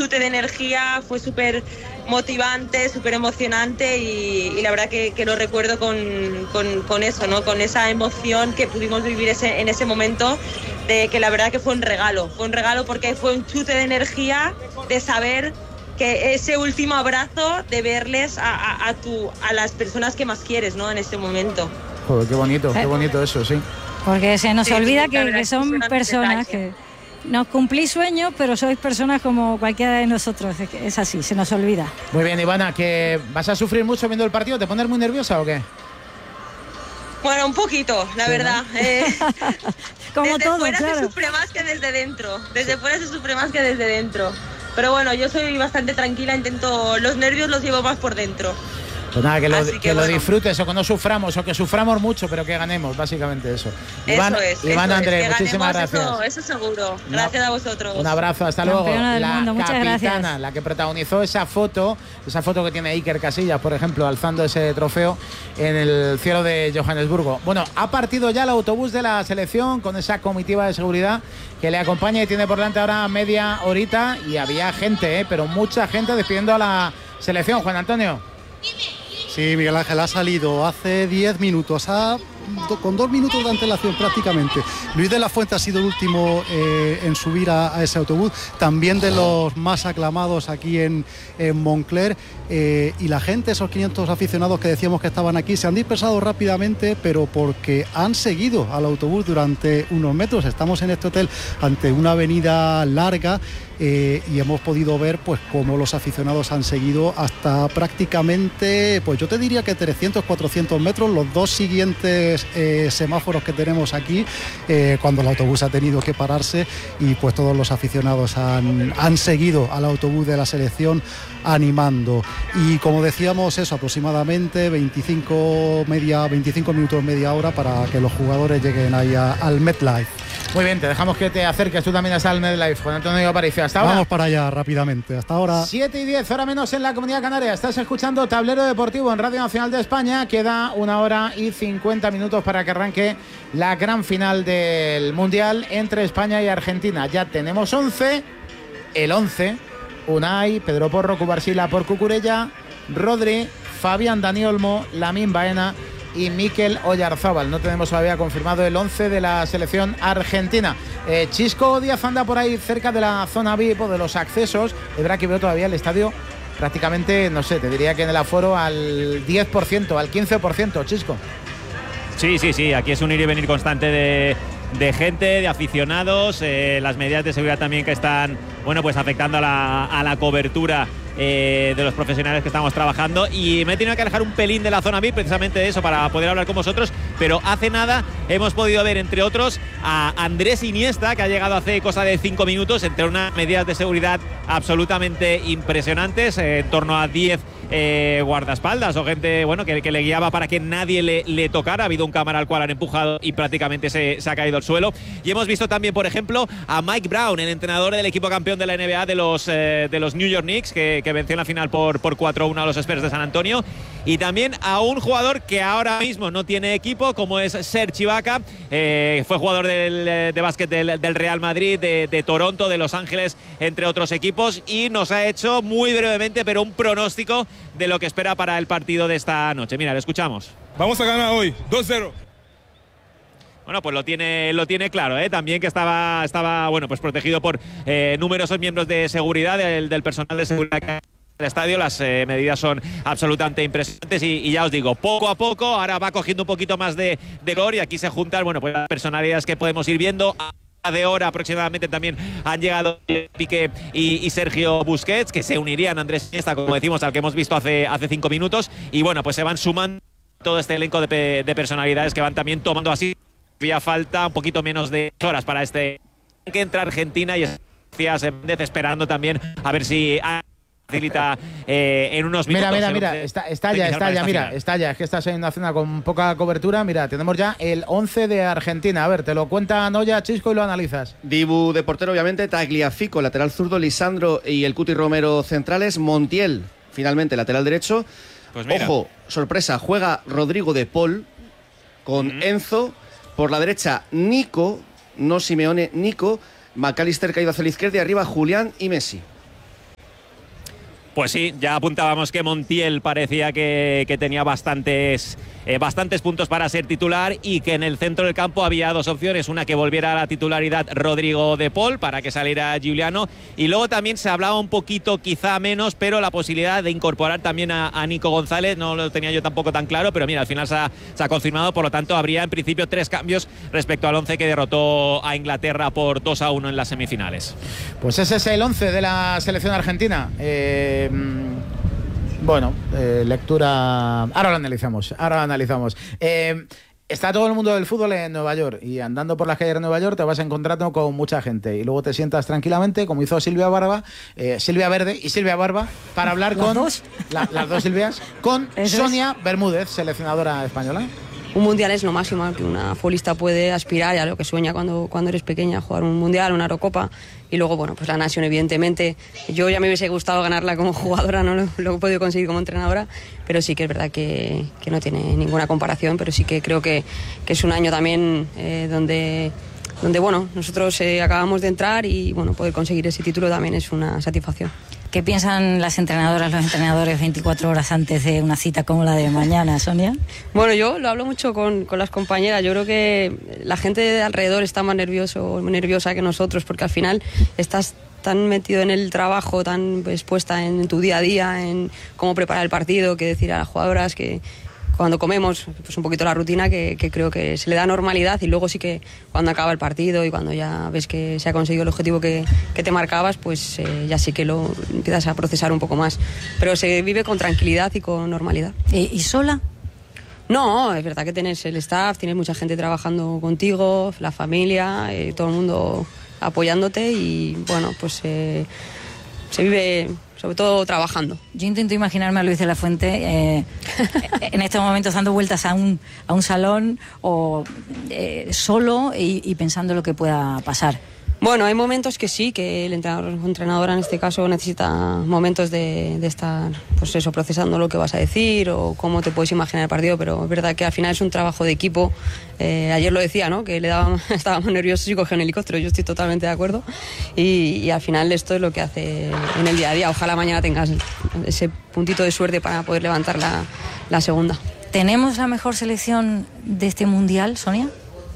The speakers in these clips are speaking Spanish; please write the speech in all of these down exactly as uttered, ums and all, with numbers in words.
chute de energía, fue súper motivante, súper emocionante y, y la verdad que, que lo recuerdo con, con, con eso, ¿no? Con esa emoción que pudimos vivir ese, en ese momento, de que la verdad que fue un regalo, fue un regalo porque fue un chute de energía, de saber que ese último abrazo, de verles a, a, a, tu, a las personas que más quieres, ¿no? En este momento. Joder, qué bonito, qué bonito eso, sí. Porque se nos sí, olvida sí, que, que son personas que nos cumplís sueños, pero sois personas como cualquiera de nosotros. Es así, se nos olvida. Muy bien, Ivana, ¿que vas a sufrir mucho viendo el partido? ¿Te pones muy nerviosa o qué? Bueno, un poquito, la sí, verdad. ¿No? Eh, como desde todo, fuera claro. Se sufre más que desde dentro. Desde fuera se sufre más que desde dentro. Pero bueno, yo soy bastante tranquila, intento, los nervios los llevo más por dentro. Pues nada, que lo, que que lo bueno. disfrutes, o que no suframos, o que suframos mucho, pero que ganemos, básicamente eso. Eso Iván, es, Iván eso Andrés, es, muchísimas ganemos, gracias. Eso, eso seguro. Gracias no, a vosotros. Un abrazo, hasta Campeona luego. del La mundo, muchas capitana, gracias. la que protagonizó esa foto, esa foto que tiene Iker Casillas, por ejemplo, alzando ese trofeo en el cielo de Johannesburgo. Bueno, ha partido ya el autobús de la selección con esa comitiva de seguridad que le acompaña y tiene por delante ahora media horita, y había gente, ¿eh? pero mucha gente despidiendo a la selección. Juan Antonio. Sí, Miguel Ángel, ha salido hace diez minutos, ha, do, con dos minutos de antelación prácticamente. Luis de la Fuente ha sido el último eh, en subir a, a ese autobús, también de los más aclamados aquí en, en Moncler. Eh, y la gente, esos quinientos aficionados que decíamos que estaban aquí, se han dispersado rápidamente, pero porque han seguido al autobús durante unos metros. Estamos en este hotel ante una avenida larga. Eh, y hemos podido ver pues cómo los aficionados han seguido hasta prácticamente, pues yo te diría que trescientos, cuatrocientos metros, los dos siguientes eh, semáforos que tenemos aquí, eh, cuando el autobús ha tenido que pararse, y pues todos los aficionados han, han seguido al autobús de la selección animando. Y como decíamos, eso, aproximadamente veinticinco, media, veinticinco minutos, media hora para que los jugadores lleguen ahí a, al MetLife. Muy bien, te dejamos que te acerques tú también hasta el MetLife. Juan Antonio Aparicio, hasta ahora. Vamos para allá rápidamente, hasta ahora. siete y diez, hora menos en la Comunidad Canaria. Estás escuchando Tablero Deportivo en Radio Nacional de España. Queda una hora y cincuenta minutos para que arranque la gran final del Mundial entre España y Argentina. Ya tenemos once, el once, Unai, Pedro Porro, Cubarsila por Cucurella, Rodri, Fabián Dani Olmo, Lamine Baena y Mikel Oyarzábal. No tenemos todavía confirmado el once de la selección argentina. Eh, Chisco Díaz anda por ahí cerca de la zona V I P o de los accesos. Es verdad que veo todavía el estadio prácticamente, no sé, te diría que en el aforo al diez por ciento, al quince por ciento, Chisco. Sí, sí, sí, aquí es un ir y venir constante de, de gente, de aficionados, eh, las medidas de seguridad también que están, bueno, pues afectando a la, a la cobertura Eh, de los profesionales que estamos trabajando, y me he tenido que alejar un pelín de la zona V I P precisamente de eso, para poder hablar con vosotros, pero hace nada hemos podido ver, entre otros, a Andrés Iniesta, que ha llegado hace cosa de cinco minutos, entre unas medidas de seguridad absolutamente impresionantes, eh, en torno a diez eh, guardaespaldas o gente, bueno, que, que le guiaba para que nadie le, le tocara. Ha habido un cámara al cual han empujado y prácticamente se, se ha caído al suelo. Y hemos visto también, por ejemplo, a Mike Brown, el entrenador del equipo campeón de la N B A de los, eh, de los New York Knicks, que, que venció en la final por, por cuatro a uno a los Spurs de San Antonio. Y también a un jugador que ahora mismo no tiene equipo, como es Serge Ibaka, eh, fue jugador del, de básquet del, del Real Madrid, de, de Toronto, de Los Ángeles, entre otros equipos, y nos ha hecho muy brevemente, pero un pronóstico de lo que espera para el partido de esta noche. Mira, lo escuchamos. Vamos a ganar hoy, dos cero. Bueno, pues lo tiene, lo tiene claro, ¿eh? También que estaba, estaba bueno, pues protegido por eh, numerosos miembros de seguridad, del, del personal de seguridad del estadio. Las eh, medidas son absolutamente impresionantes y, y ya os digo, poco a poco, ahora va cogiendo un poquito más de, de color, y aquí se juntan, bueno, pues las personalidades que podemos ir viendo. A de hora aproximadamente también han llegado Piqué y, y Sergio Busquets, que se unirían a Andrés Iniesta, como decimos, al que hemos visto hace, hace cinco minutos, y bueno, pues se van sumando todo este elenco de, de personalidades que van también tomando así. Había falta un poquito menos de horas para este que entra Argentina, y decías esperando también a ver si facilita eh, en unos minutos. Mira, mira, mira, está, está ya, está ya, mira, está ya, es que estás en una zona con poca cobertura. Mira, tenemos ya el once de Argentina. A ver, te lo cuenta Noya, Chisco, y lo analizas. Dibu de portero, obviamente, Tagliafico, lateral zurdo, Lisandro y el Cuti Romero centrales, Montiel, finalmente, lateral derecho. Pues mira. Ojo, sorpresa, juega Rodrigo de Paul con mm-hmm. Enzo. Por la derecha, Nico, no Simeone, Nico, McAllister caído hacia la izquierda, y arriba Julián y Messi. Pues sí, ya apuntábamos que Montiel parecía que, que tenía bastantes, eh, bastantes puntos para ser titular y que en el centro del campo había dos opciones, una que volviera a la titularidad Rodrigo de Paul para que saliera Giuliano, y luego también se hablaba un poquito, quizá menos, pero la posibilidad de incorporar también a, a Nico González, no lo tenía yo tampoco tan claro, pero mira, al final se ha, se ha confirmado, por lo tanto habría en principio tres cambios respecto al once que derrotó a Inglaterra por dos a uno en las semifinales. Pues ese es el once de la selección argentina. Eh... Bueno, eh, lectura... Ahora lo analizamos, ahora lo analizamos. Eh, está todo el mundo del fútbol en Nueva York y andando por las calles de Nueva York te vas encontrando con mucha gente y luego te sientas tranquilamente, como hizo Silvia Barba, eh, Silvia Verde y Silvia Barba, para hablar con... dos? La, las dos Silvias, con Eso Sonia es. Bermúdez, seleccionadora española. Un mundial es lo máximo al que una futbolista puede aspirar y a lo que sueña cuando, cuando eres pequeña, jugar un mundial, una Eurocopa. Y luego, bueno, pues la Nation, evidentemente. Yo ya me hubiese gustado ganarla como jugadora, no lo, lo he podido conseguir como entrenadora, pero sí que es verdad que, que no tiene ninguna comparación, pero sí que creo que, que es un año también eh, donde, donde, bueno, nosotros eh, acabamos de entrar y, bueno, poder conseguir ese título también es una satisfacción. ¿Qué piensan las entrenadoras, los entrenadores veinticuatro horas antes de una cita como la de mañana, Sonia? Bueno, yo lo hablo mucho con, con las compañeras. Yo creo que la gente de alrededor está más nervioso, nerviosa que nosotros, porque al final estás tan metido en el trabajo, tan expuesta en tu día a día, en cómo preparar el partido, qué decir a las jugadoras, que cuando comemos, pues un poquito la rutina, que, que creo que se le da normalidad, y luego sí que cuando acaba el partido y cuando ya ves que se ha conseguido el objetivo que, que te marcabas, pues eh, ya sí que lo empiezas a procesar un poco más. Pero se vive con tranquilidad y con normalidad. ¿Y, y sola? No, es verdad que tienes el staff, tienes mucha gente trabajando contigo, la familia, eh, todo el mundo apoyándote y bueno, pues eh, se vive sobre todo trabajando. Yo intento imaginarme a Luis de la Fuente eh, en estos momentos dando vueltas a un, a un salón o eh, solo y, y pensando lo que pueda pasar. Bueno, hay momentos que sí, que el entrenador o entrenadora en este caso necesita momentos de, de estar, pues eso, procesando lo que vas a decir o cómo te puedes imaginar el partido, pero es verdad que al final es un trabajo de equipo. Eh, ayer lo decía, ¿no? Que le daba, estábamos nerviosos y cogía un helicóptero, yo estoy totalmente de acuerdo y, y al final esto es lo que hace en el día a día. Ojalá mañana tengas ese puntito de suerte para poder levantar la, la segunda. ¿Tenemos la mejor selección de este Mundial, Sonia?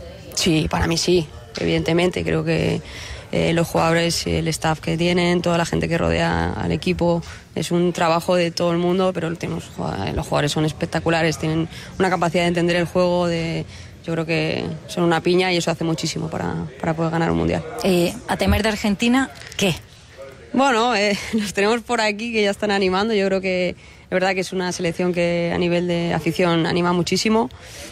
Sí, para mí sí. Evidentemente, creo que eh, los jugadores, el staff que tienen, toda la gente que rodea al equipo, es un trabajo de todo el mundo, pero tenemos, los jugadores son espectaculares, tienen una capacidad de entender el juego, de, yo creo que son una piña y eso hace muchísimo para, para poder ganar un mundial. Eh, a temer de Argentina, ¿qué? Bueno, eh, los tenemos por aquí que ya están animando, yo creo que es verdad que es una selección que a nivel de afición anima muchísimo.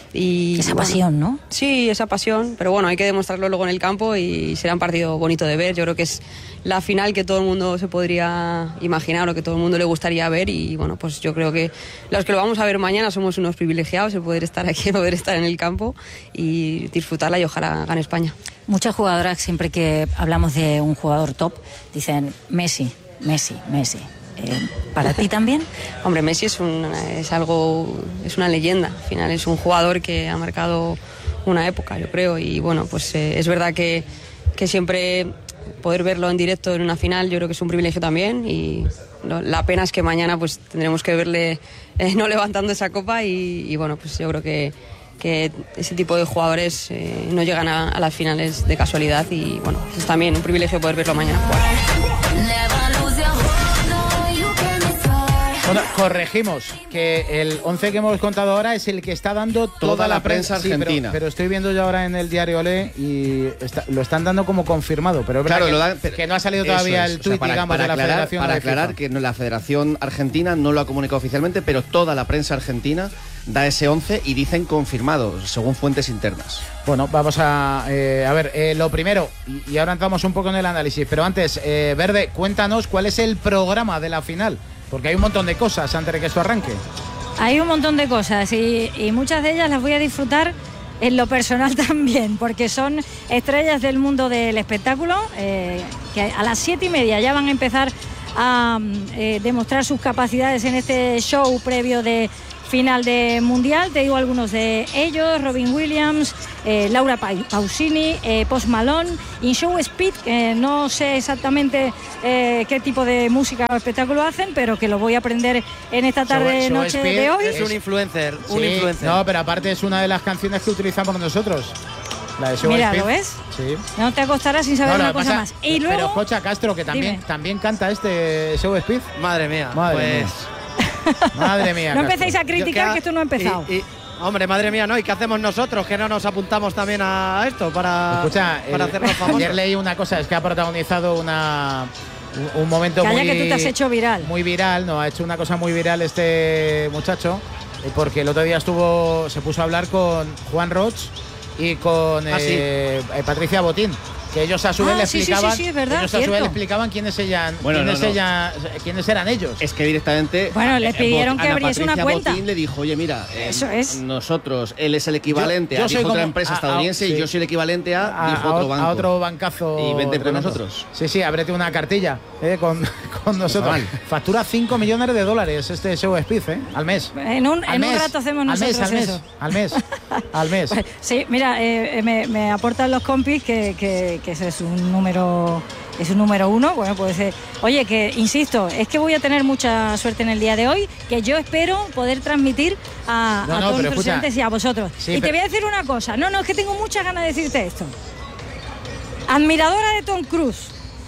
Y, esa bueno, pasión, ¿no? Sí, esa pasión, pero bueno, hay que demostrarlo luego en el campo y será un partido bonito de ver. Yo creo que es la final que todo el mundo se podría imaginar o que todo el mundo le gustaría ver y bueno, pues yo creo que los que lo vamos a ver mañana somos unos privilegiados de poder estar aquí, de poder estar en el campo y disfrutarla y ojalá gane España. Muchas jugadoras, siempre que hablamos de un jugador top, dicen Messi, Messi, Messi. Eh, ¿Para ti también? Hombre, Messi es, un, es algo, es una leyenda. Al final es un jugador que ha marcado una época, yo creo. Y bueno, pues eh, es verdad que, que siempre poder verlo en directo en una final, yo creo que es un privilegio también. Y lo, la pena es que mañana pues tendremos que verle eh, no levantando esa copa. Y, y bueno, pues yo creo que, que ese tipo de jugadores eh, no llegan a, a las finales de casualidad. Y bueno, es también un privilegio poder verlo mañana jugar. Bueno, corregimos que el once que hemos contado ahora es el que está dando toda, toda la, la prensa, prensa argentina. Sí, pero, pero estoy viendo yo ahora en el diario Olé y está, lo están dando como confirmado, pero es verdad claro, que, lo dan, pero, que no ha salido todavía es, el tuit, o sea, para, digamos, para de la aclarar, Federación. Para de aclarar FIFA. que no, la Federación Argentina no lo ha comunicado oficialmente, pero toda la prensa argentina da ese once y dicen confirmado, según fuentes internas. Bueno, vamos a, eh, a ver, eh, lo primero, y, y ahora entramos un poco en el análisis, pero antes, eh, Verde, cuéntanos cuál es el programa de la final. Porque hay un montón de cosas antes de que esto arranque. Hay un montón de cosas y, y muchas de ellas las voy a disfrutar en lo personal también, porque son estrellas del mundo del espectáculo, eh, que a las siete y media ya van a empezar a eh, demostrar sus capacidades en este show previo de final de Mundial. Te digo algunos de ellos: Robin Williams, eh, Laura Pausini, eh, Post Malone, In Show Speed, que no sé exactamente eh, qué tipo de música o espectáculo hacen, pero que lo voy a aprender en esta tarde Show, noche Show Speed de hoy. Es un influencer, un Sí, influencer. no, pero aparte es una de las canciones que utilizamos nosotros. La de Show Mira, Speed. ¿lo ves? Sí. No te acostarás sin saber No, lo una que cosa pasa- más. Y luego, pero escucha, Castro, que también, Dime. también canta este Show Speed. Madre mía, Madre pues... mía. Madre mía. no Castro. empecéis a criticar Yo- que esto no ha empezado. Y, y- hombre, madre mía, ¿no? ¿Y qué hacemos nosotros? Que no nos apuntamos también a esto para, Escucha, para el- hacernos famosos. ayer leí una cosa, es que ha protagonizado una un, un momento Calla, muy que tú te has hecho viral. muy viral, no, ha hecho una cosa muy viral este muchacho, eh, porque el otro día estuvo, se puso a hablar con Juan Roch y con Ah, sí. eh, eh, Patricia Botín, que ellos a su vez Ah, le sí, sí, sí, explicaban, sí, es verdad, ellos a su vez cierto. le explicaban quiénes eran, Bueno, quiénes, no, no. ella- quiénes eran ellos. Es que directamente. Bueno, le eh, pidieron Bot- que Ana abriese una Patricia cuenta. Botín le dijo, oye, mira, eh, Eso es. nosotros, él es el equivalente Yo- yo a soy dijo otra como- empresa a- a- estadounidense sí. y yo soy el equivalente a, a, dijo a otro ot- banco. a otro bancazo. Y vente con tremendo. nosotros. Sí, sí, ábrete una cartilla eh, con, con nosotros. Vale. Factura cinco millones de dólares este Show Speed, ¿eh? Al mes. En un, Al en un mes. rato hacemos al mes, nosotros al mes, eso. Al mes, al mes. Sí, mira, eh, eh, me, me aportan los compis que, que, que ese es un número, es un número uno. Bueno, pues, eh, oye, que insisto, es que voy a tener mucha suerte en el día de hoy, que yo espero poder transmitir a, No, a no, todos pero nuestros escucha. oyentes y a vosotros. Sí, y te pero- voy a decir una cosa, no, no, es que tengo muchas ganas de decirte esto. Admiradora de Tom Cruise,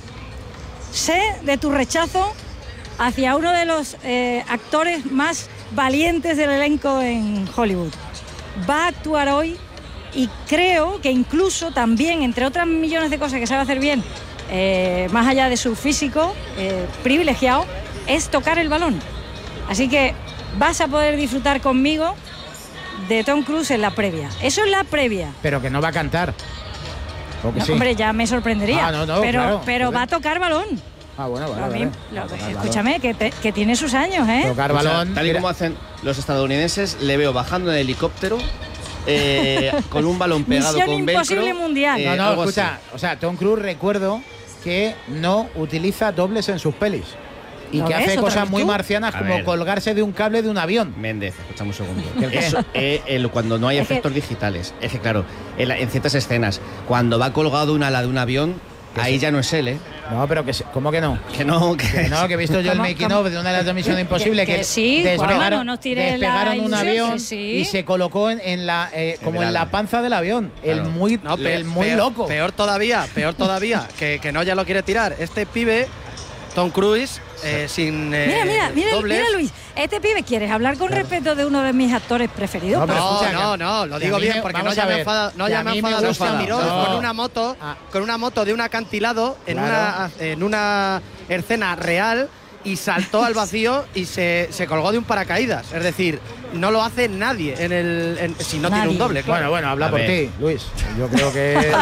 sé de tu rechazo hacia uno de los eh, actores más valientes del elenco en Hollywood. Va a actuar hoy y creo que incluso también, entre otras millones de cosas que sabe hacer bien, eh, más allá de su físico eh, privilegiado, es tocar el balón. Así que vas a poder disfrutar conmigo de Tom Cruise en la previa. Eso es la previa. Pero que no va a cantar. Porque No, sí. Hombre, ya me sorprendería. Ah, no, no, pero claro, pero joder. va a tocar balón. Ah, bueno, vale, A mí- vale. lo- Tocar balón. escúchame, que, te- que tiene sus años, ¿eh? Tocar O sea, balón. tal y mira, como hacen los estadounidenses, le veo bajando en helicóptero eh, con un balón pegado Misión con velcro. imposible mundial. eh, no, no, algo escucha, así. o sea, Tom Cruise recuerdo que no utiliza dobles en sus pelis. Y ¿Lo que ves? hace ¿Otra cosas vez muy tú? marcianas A como ver. colgarse de un cable de un avión. Méndez, escuchame un segundo. ¿El qué? Eso, eh, el- cuando no hay Es que- efectos digitales. Es que, claro, en, la- en ciertas escenas, cuando va colgado una ala de un avión, ahí ya no es él, ¿eh? No, pero que se- ¿cómo que no? Que no, que, Que no, que he visto yo el ¿Cómo- making cómo? of de una de las de Misión Imposible que que, sí, despegaron, Juanma, no nos tires la despegaron un ilusión, avión que sí. y se colocó en, en la eh, como el en la ala. panza del avión. Claro. El muy, No, pe- el muy peor, loco. Peor todavía, peor todavía, que, que no ya lo quiere tirar. Este pibe, Tom Cruise, eh, sin eh, Mira, mira, mira, dobles. mira, Luis. Este pibe, ¿quieres hablar con respeto de uno de mis actores preferidos? No, pero No, escucha, no, que- no, lo que digo a mí bien me- porque no vamos ya a me ver, enfada, no que ya a me mí me enfada gusta- Miró no. con una moto, Ah. con una moto de un acantilado en Claro. una en una escena real y saltó al vacío y se, se colgó de un paracaídas. Es decir, no lo hace nadie en el en- si no tiene Nadie. un doble, claro. Bueno, bueno, habla A por ver. ti, Luis. Yo creo que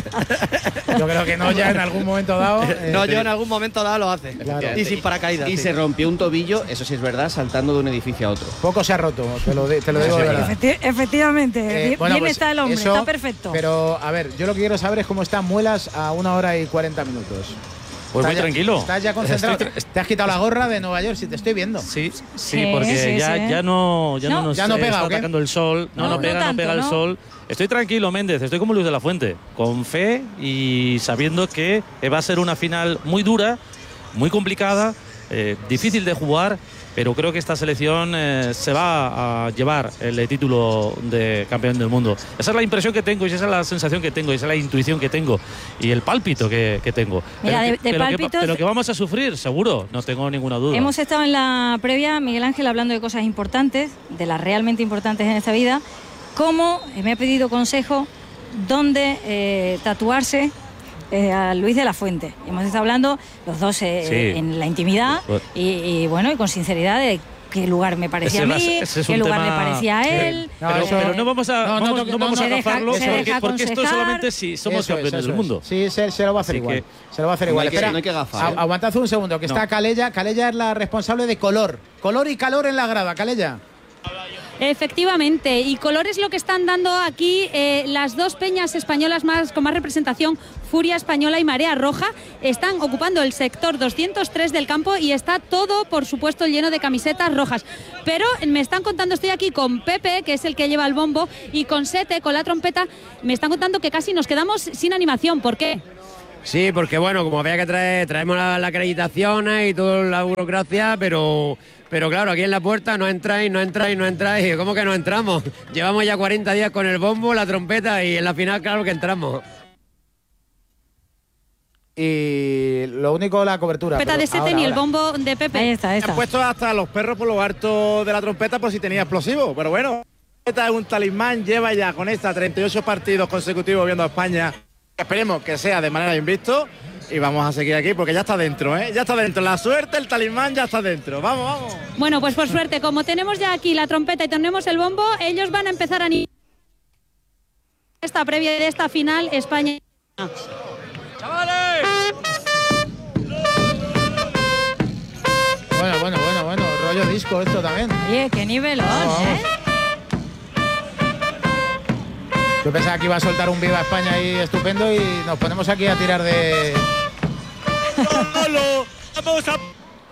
yo creo que no ya en algún momento dado. eh, no, yo en algún momento dado lo hace. Claro. Y sin paracaídas. y sí. se rompió un tobillo, eso sí es verdad, saltando de un edificio a otro. Poco se ha roto, te lo, de- te lo digo de verdad. Efecti- efectivamente, Eh, bien, bueno, bien pues está el hombre, eso, está perfecto. Pero, a ver, yo lo que quiero saber es cómo están Muelas a una hora y cuarenta minutos. Pues muy ¿Estás ya- tranquilo. ¿Estás ya concentrado? Estoy tra- ¿Te has quitado la gorra de Nueva York? Si te estoy viendo. Sí, sí, Sí, porque sí, ya, sí. ya no, ya no, No. nos Ya no eh, pega, está ¿o qué? atacando el sol. No, No, no, no pega, no, tanto, pega el ¿no? sol. Estoy tranquilo, Méndez. Estoy como Luis de la Fuente, con fe y sabiendo que va a ser una final muy dura, muy complicada, eh, difícil de jugar, pero creo que esta selección eh, se va a llevar el título de campeón del mundo. Esa es la impresión que tengo y esa es la sensación que tengo y esa es la intuición que tengo y el pálpito que, que tengo. Mira, pero, de- que, de pero que- pálpitos- pero que vamos a sufrir, seguro, no tengo ninguna duda. Hemos estado en la previa, Miguel Ángel, hablando de cosas importantes, de las realmente importantes en esta vida, como eh, me ha pedido consejo dónde eh, tatuarse eh, a Luis de la Fuente. Hemos estado hablando los dos eh, Sí. en la intimidad Pues- y, y, bueno, y con sinceridad de qué lugar me parecía Ese a va a mí, ser- ese es qué un lugar tema- le parecía a Sí. él. No, pero, eso- pero no vamos a, no, no vamos, toque- no vamos no, a se deja- agafarlo se porque, deja porque esto aconsejar. solamente si somos Eso es, campeones eso del es. mundo. Sí, se, se lo va a hacer Así igual. que- Se lo va a hacer No igual. hay que- Espera, no hay que agafar, a- ¿eh? aguantad un segundo, que No. está Calella. Calella es la responsable de color. Color y calor en la grada, Calella. Efectivamente, y color es lo que están dando aquí eh, las dos peñas españolas más con más representación Furia Española y Marea Roja. Están ocupando el sector doscientos tres del campo y está todo, por supuesto, lleno de camisetas rojas. Pero me están contando, estoy aquí con Pepe, que es el que lleva el bombo, y con Sete, con la trompeta, me están contando que casi nos quedamos sin animación. ¿Por qué? Sí, porque bueno, como había que traer, traemos la, la acreditación y toda la burocracia, pero... Pero claro, aquí en la puerta no entráis, no entráis, no entráis. ¿Cómo que no entramos? Llevamos ya cuarenta días con el bombo, la trompeta y en la final claro que entramos. Y lo único, la cobertura. Trompeta de Sete y el bombo de Pepe. Ahí está, ahí está. Han puesto hasta los perros por lo harto de la trompeta por si tenía explosivo. Pero bueno, esta es un talismán, lleva ya con esta treinta y ocho partidos consecutivos viendo a España. Esperemos que sea de manera invicto. Y vamos a seguir aquí porque ya está dentro, ¿eh? Ya está dentro. La suerte, el talismán ya está dentro. Vamos, vamos. Bueno, pues por suerte, como tenemos ya aquí la trompeta y tenemos el bombo, ellos van a empezar a animar esta previa de esta final España. ¡Chavales! Bueno, bueno, bueno, bueno. Rollo disco esto también. Oye, qué nivelón, vamos, ¿eh? Yo pensaba que iba a soltar un Viva España ahí estupendo y nos ponemos aquí a tirar de... ¡Vamos a...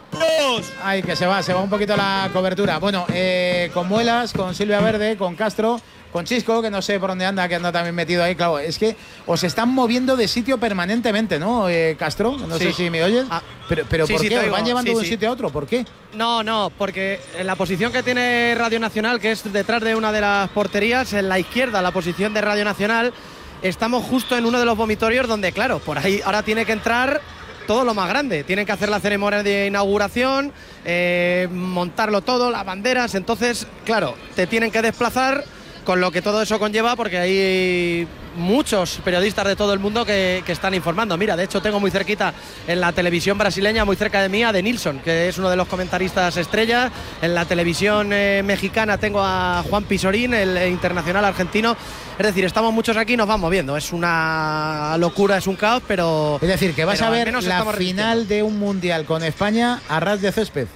Ay, que se va, se va un poquito la cobertura. Bueno, eh, con Muelas, con Silvia Verde, con Castro, con Chisco, que no sé por dónde anda, que anda también metido ahí. Claro, es que os están moviendo de sitio permanentemente, ¿no, eh, Castro? No sí. sé si me oyes. Ah, pero pero sí, ¿por sí, qué? ¿Os oigo. van llevando Sí, de un sí. sitio a otro? ¿Por qué? No, no, porque en la posición que tiene Radio Nacional, que es detrás de una de las porterías, en la izquierda, la posición de Radio Nacional, estamos justo en uno de los vomitorios donde, claro, por ahí ahora tiene que entrar todo lo más grande. Tienen que hacer la ceremonia de inauguración, eh, montarlo todo, las banderas. Entonces, claro, te tienen que desplazar con lo que todo eso conlleva, porque hay muchos periodistas de todo el mundo que, que están informando. Mira, de hecho tengo muy cerquita en la televisión brasileña, muy cerca de mí, a Denilson, que es uno de los comentaristas estrella. En la televisión eh, mexicana tengo a Juan Pisorín, el eh, internacional argentino. Es decir, estamos muchos aquí y nos van moviendo. Es una locura, es un caos, pero... Es decir, que vas pero a ver al menos la estamos final de un mundial con España a ras de césped.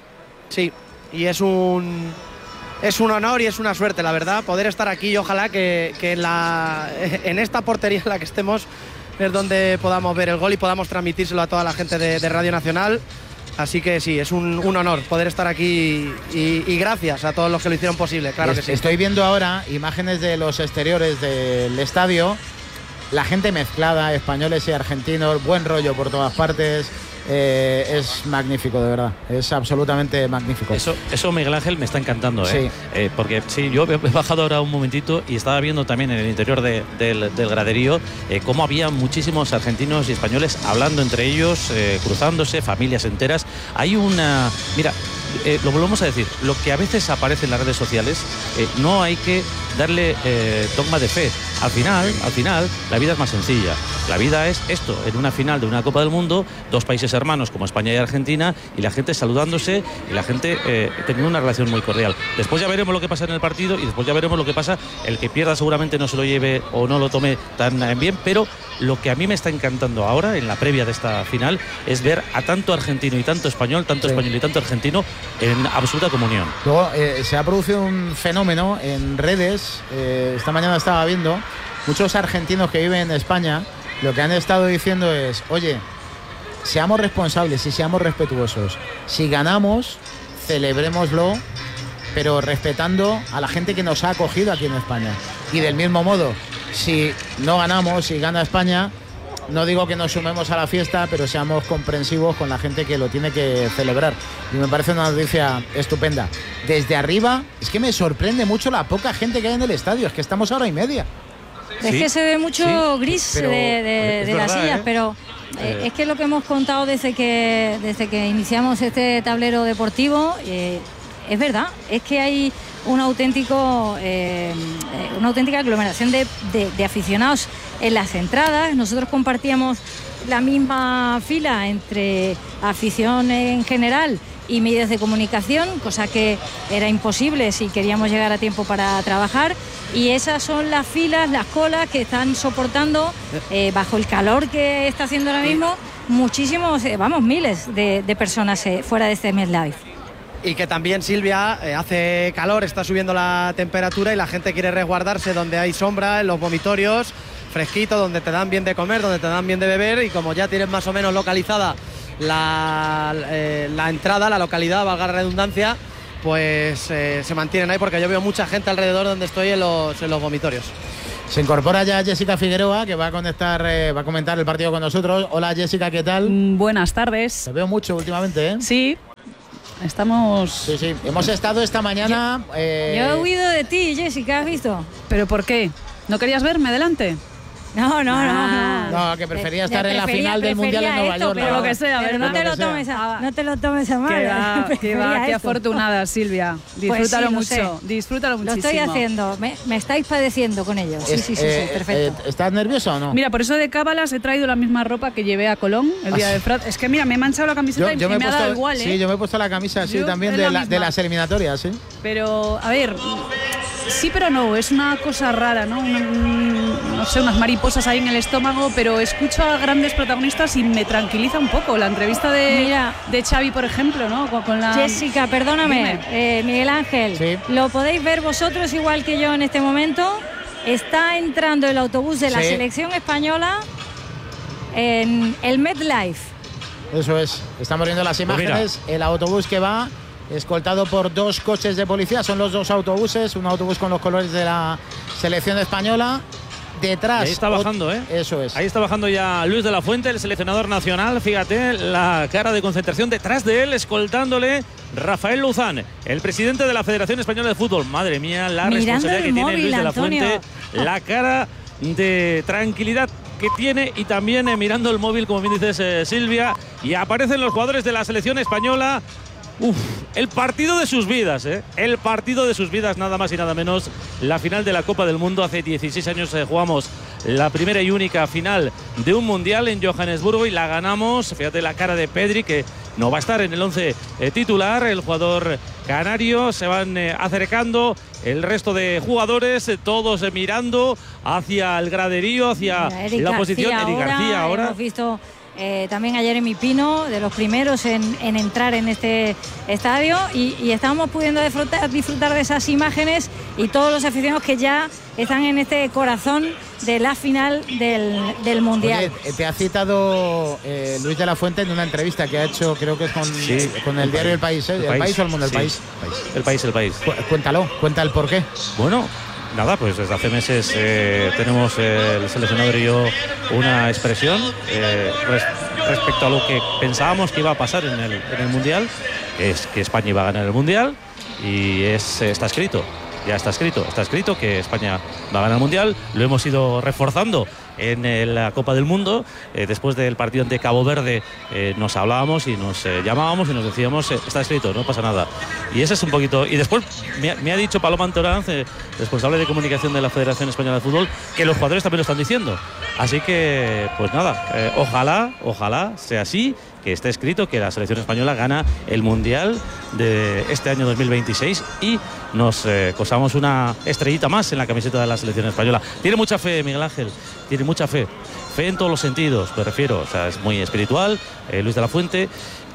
Sí, y es un... Es un honor y es una suerte, la verdad, poder estar aquí y ojalá que, que en, la, en esta portería en la que estemos es donde podamos ver el gol y podamos transmitírselo a toda la gente de, de Radio Nacional. Así que sí, es un, un honor poder estar aquí y, y gracias a todos los que lo hicieron posible, claro es, que sí. Estoy viendo ahora imágenes de los exteriores del estadio, la gente mezclada, españoles y argentinos, buen rollo por todas partes. Eh, es magnífico, de verdad, es absolutamente magnífico. Eso, eso Miguel Ángel, me está encantando, ¿eh? Sí. Eh, porque sí, yo he bajado ahora un momentito y estaba viendo también en el interior de, del, del graderío eh, cómo había muchísimos argentinos y españoles hablando entre ellos, eh, cruzándose, familias enteras. Hay una... Mira, eh, lo volvemos a decir, lo que a veces aparece en las redes sociales, eh, no hay que darle eh, dogma de fe. Al final, al final, la vida es más sencilla. La vida es esto, en una final de una Copa del Mundo, dos países hermanos como España y Argentina, y la gente saludándose y la gente eh, teniendo una relación muy cordial. Después ya veremos lo que pasa en el partido y después ya veremos lo que pasa. El que pierda seguramente no se lo lleve o no lo tome tan bien, pero lo que a mí me está encantando ahora, en la previa de esta final, es ver a tanto argentino y tanto español, tanto sí. español y tanto argentino en absoluta comunión. Luego eh, se ha producido un fenómeno en redes, eh, esta mañana estaba viendo, muchos argentinos que viven en España, lo que han estado diciendo es, oye, seamos responsables y seamos respetuosos. Si ganamos, celebrémoslo, pero respetando a la gente que nos ha acogido aquí en España. Y del mismo modo, si no ganamos, si gana España, no digo que nos sumemos a la fiesta, pero seamos comprensivos con la gente que lo tiene que celebrar. Y me parece una noticia estupenda. Desde arriba, es que me sorprende mucho la poca gente que hay en el estadio. Es que estamos a hora y media. Es sí, que se ve mucho sí, gris de, de, de verdad, las sillas, ¿eh? Pero eh, es que lo que hemos contado desde que desde que iniciamos este tablero deportivo eh, es verdad, es que hay un auténtico eh, una auténtica aglomeración de, de, de aficionados en las entradas. Nosotros compartíamos la misma fila entre afición en general y medios de comunicación, cosa que era imposible si queríamos llegar a tiempo para trabajar, y esas son las filas, las colas que están soportando eh, bajo el calor que está haciendo ahora mismo muchísimos, eh, vamos, miles de, de personas eh, fuera de este MetLife. Y que también, Silvia, eh, hace calor, está subiendo la temperatura y la gente quiere resguardarse donde hay sombra, en los vomitorios, fresquito, donde te dan bien de comer, donde te dan bien de beber, y como ya tienes más o menos localizada la, eh, la entrada, la localidad, valga la redundancia, pues eh, se mantienen ahí, porque yo veo mucha gente alrededor donde estoy en los, en los vomitorios. Se incorpora ya Jessica Figueroa, que va a conectar, eh, va a comentar el partido con nosotros. Hola Jessica, ¿qué tal? Mm, buenas tardes. Te veo mucho últimamente, ¿eh? Sí, estamos... Sí, sí. Hemos estado esta mañana... Yo, eh... yo he huido de ti, Jessica, ¿has visto? ¿Pero por qué? ¿No querías verme delante? No, no, ah, no, no. No, que prefería de, estar de en la final del Mundial en Nueva esto, York. Pero lo que sea, pero no, te lo tomes a, no te lo tomes a mal. Qué va, qué, va, qué afortunada, Silvia. Disfrútalo pues sí, mucho, disfrútalo muchísimo. Lo estoy haciendo, me, me estáis padeciendo con ello. Sí, Es, sí, sí, eh, sí, perfecto. Eh, ¿Estás nerviosa o no? Mira, por eso de cábalas he traído la misma ropa que llevé a Colón el día de Frat. Es que mira, me he manchado la camiseta yo, y yo me, me he ha puesto, dado igual, ¿eh? Sí, yo me he puesto la camisa así Yo también es de, la la, misma. de las eliminatorias, ¿sí? Pero, a ver, sí pero no, es una cosa rara, ¿no? Un, no sé, unas mariposas ahí en el estómago, pero escucho a grandes protagonistas y me tranquiliza un poco. La entrevista de, Mira, de Xavi, por ejemplo, ¿no? Con, con la... Jessica, perdóname, eh, Miguel Ángel, sí. Lo podéis ver vosotros igual que yo en este momento. Está entrando el autobús de la sí. selección española en el MetLife. Eso es, estamos viendo las imágenes, el autobús que va escoltado por dos coches de policía, son los dos autobuses, un autobús con los colores de la selección española. Detrás. Y ahí está bajando, ¿eh? Eso es. Ahí está bajando ya Luis de la Fuente, el seleccionador nacional. Fíjate la cara de concentración detrás de él, escoltándole Rafael Luzán, el presidente de la Federación Española de Fútbol. Madre mía, la Mirando responsabilidad el que tiene móvil, Luis de la Antonio. Fuente, la cara de tranquilidad que tiene y también eh, mirando el móvil, como bien dices, eh, Silvia. Y aparecen los jugadores de la selección española. Uf, el partido de sus vidas, ¿eh? El partido de sus vidas, nada más y nada menos. La final de la Copa del Mundo. Hace dieciséis años eh, jugamos la primera y única final de un Mundial en Johannesburgo y la ganamos. Fíjate la cara de Pedri, que no va a estar en el once eh, titular. El jugador canario, se van eh, acercando el resto de jugadores, eh, todos eh, mirando hacia el graderío, hacia Mira, Eric la posición. García Eric García ahora. Hemos visto eh, también a Jeremy Pino, de los primeros en, en entrar en este estadio, y, y estamos pudiendo disfrutar, disfrutar de esas imágenes y todos los aficionados que ya están en este corazón de la final del, del Mundial. Oye, te ha citado eh, Luis de la Fuente en una entrevista que ha hecho, creo que es con, Sí, con el, el diario país. El País, ¿eh? El ¿El País, País o El Mundo? El sí. País. El país, el país. Cu- Cuéntalo, cuenta el porqué. Bueno, nada, pues desde hace meses eh, tenemos eh, el seleccionador y yo una expresión eh, res- respecto a lo que pensábamos que iba a pasar en el, en el Mundial, que es que España iba a ganar el Mundial, y es, eh, está escrito, ya está escrito, está escrito que España va a ganar el Mundial. Lo hemos ido reforzando en eh, la Copa del Mundo. Eh, después del partido ante Cabo Verde eh, nos hablábamos y nos eh, llamábamos y nos decíamos eh, está escrito, no pasa nada. Y ese es un poquito. Y después me, ha- me ha dicho Paloma Antoranz, eh, responsable de comunicación de la Federación Española de Fútbol, que los jugadores también lo están diciendo. Así que, pues nada, eh, ojalá, ojalá sea así, que esté escrito que la selección española gana el Mundial de este año dos mil veintiséis y nos eh, cosamos una estrellita más en la camiseta de la selección española. Tiene mucha fe, Miguel Ángel, tiene mucha fe. Fe en todos los sentidos, me refiero. O sea, es muy espiritual, eh, Luis de la Fuente,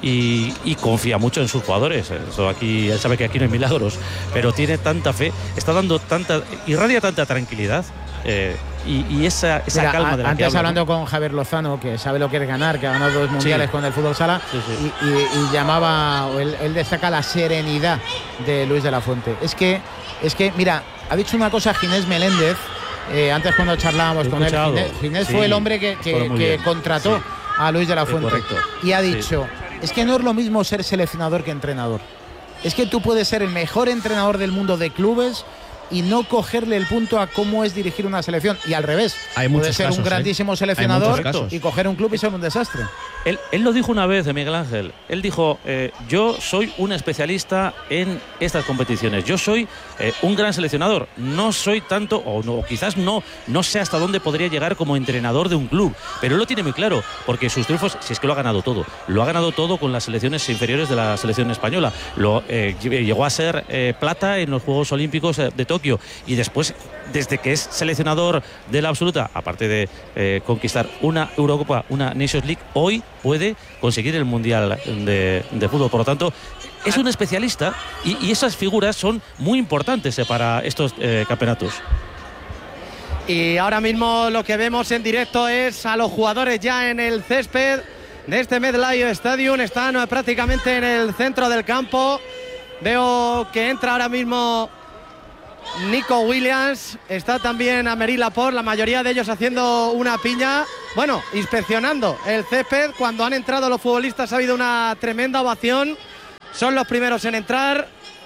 y, y confía mucho en sus jugadores. Eso aquí, él sabe que aquí no hay milagros, pero tiene tanta fe, está dando tanta, irradia tanta tranquilidad. Eh, y, y esa, esa Mira, calma a- de la que antes habla, hablando ¿no? con Javier Lozano, que sabe lo que es ganar, que ha ganado dos mundiales Sí. con el fútbol sala, Sí, sí. Y, y- y llamaba, o él, él destaca la serenidad de Luis de la Fuente. Es que, es que mira, ha dicho una cosa Ginés Meléndez, eh, antes cuando charlábamos He con él, escuchado. Ginés, Ginés Sí, fue el hombre que, que- fue muy que bien. contrató Sí. a Luis de la Es Fuente. correcto. Y ha Sí. dicho, es que no es lo mismo ser seleccionador que entrenador. Es que tú puedes ser el mejor entrenador del mundo de clubes y no cogerle el punto a cómo es dirigir una selección. Y al revés, Hay puede muchos ser casos, un ¿eh? grandísimo Hay seleccionador muchos casos. y coger un club y ser un desastre. Él, él lo dijo una vez, eh, Miguel Ángel. Él dijo, eh, yo soy un especialista en estas competiciones. Yo soy eh, un gran seleccionador. No soy tanto, o, no, o quizás no, no sé hasta dónde podría llegar como entrenador de un club. Pero él lo tiene muy claro, porque sus triunfos, si es que lo ha ganado todo, lo ha ganado todo con las selecciones inferiores de la selección española. Lo, eh, llegó a ser eh, plata en los Juegos Olímpicos eh, de Tokio. Y después, desde que es seleccionador de la absoluta, aparte de eh, conquistar una Eurocopa, una Nations League, hoy puede conseguir el Mundial de, de fútbol. Por lo tanto, es un especialista y, y esas figuras son muy importantes eh, para estos eh, campeonatos. Y ahora mismo lo que vemos en directo es a los jugadores ya en el césped de este MetLife Stadium. Están prácticamente en el centro del campo. Veo que entra ahora mismo Nico Williams. Está también Aymeric Laporte, la mayoría de ellos haciendo una piña. Bueno, inspeccionando el césped. Cuando han entrado los futbolistas ha habido una tremenda ovación. Son los primeros en entrar.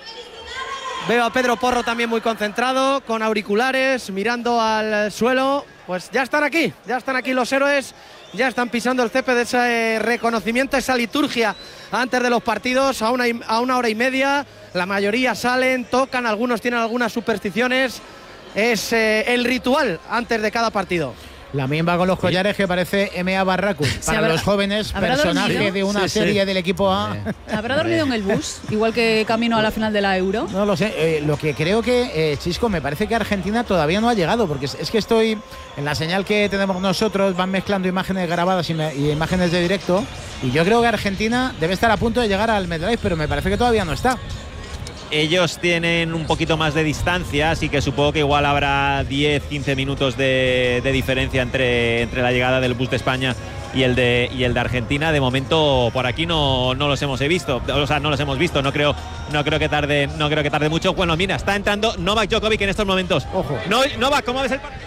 Veo a Pedro Porro también muy concentrado, con auriculares, mirando al suelo. Pues ya están aquí, ya están aquí los héroes, ya están pisando el césped de ese reconocimiento, esa liturgia antes de los partidos, a una, a una hora y media. La mayoría salen, tocan, algunos tienen algunas supersticiones. Es eh, el ritual antes de cada partido. La misma con los collares que parece M A Barracus. Para habrá, los jóvenes, personaje dormido? de una sí, serie sí. del equipo A. ¿Habrá dormido en el bus? Igual que camino a la final de la Euro. No lo sé. Eh, lo que creo que, eh, Chisco, me parece que Argentina todavía no ha llegado, porque es, es que estoy en la señal que tenemos nosotros, van mezclando imágenes grabadas y, me, y imágenes de directo, y yo creo que Argentina debe estar a punto de llegar al MetLife, pero me parece que todavía no está. Ellos tienen un poquito más de distancia, así que supongo que igual habrá diez, quince minutos de, de diferencia entre, entre la llegada del bus de España y el de, y el de Argentina. De momento por aquí no, no los hemos visto, o sea, no los hemos visto, no creo, no creo que tarde, no creo que tarde mucho. Bueno, mira, está entrando Novak Djokovic en estos momentos. Ojo. No, Novak, ¿cómo ves el partido?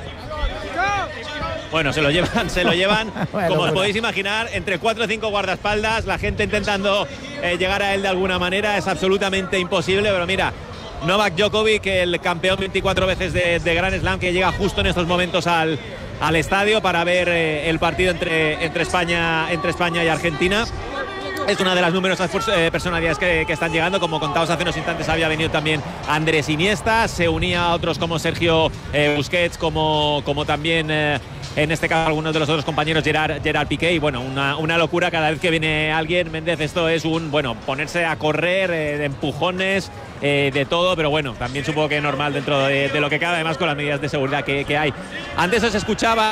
Bueno, se lo llevan, se lo llevan, bueno, como os bueno. podéis imaginar, entre cuatro o cinco guardaespaldas, la gente intentando eh, llegar a él de alguna manera. Es absolutamente imposible, pero mira, Novak Djokovic, el campeón veinticuatro veces de, de Grand Slam, que llega justo en estos momentos al, al estadio para ver eh, el partido entre, entre, España, entre España y Argentina. Es una de las numerosas eh, personalidades que, que están llegando. Como contados hace unos instantes, había venido también Andrés Iniesta, se unía a otros como Sergio eh, Busquets, como, como también eh, en este caso algunos de los otros compañeros, Gerard, Gerard Piqué. Y bueno, una, una locura cada vez que viene alguien. Méndez, esto es un, bueno, ponerse a correr, eh, de empujones, eh, de todo, pero bueno, también supongo que es normal dentro de, de lo que cabe, además con las medidas de seguridad que, que hay. Antes os escuchaba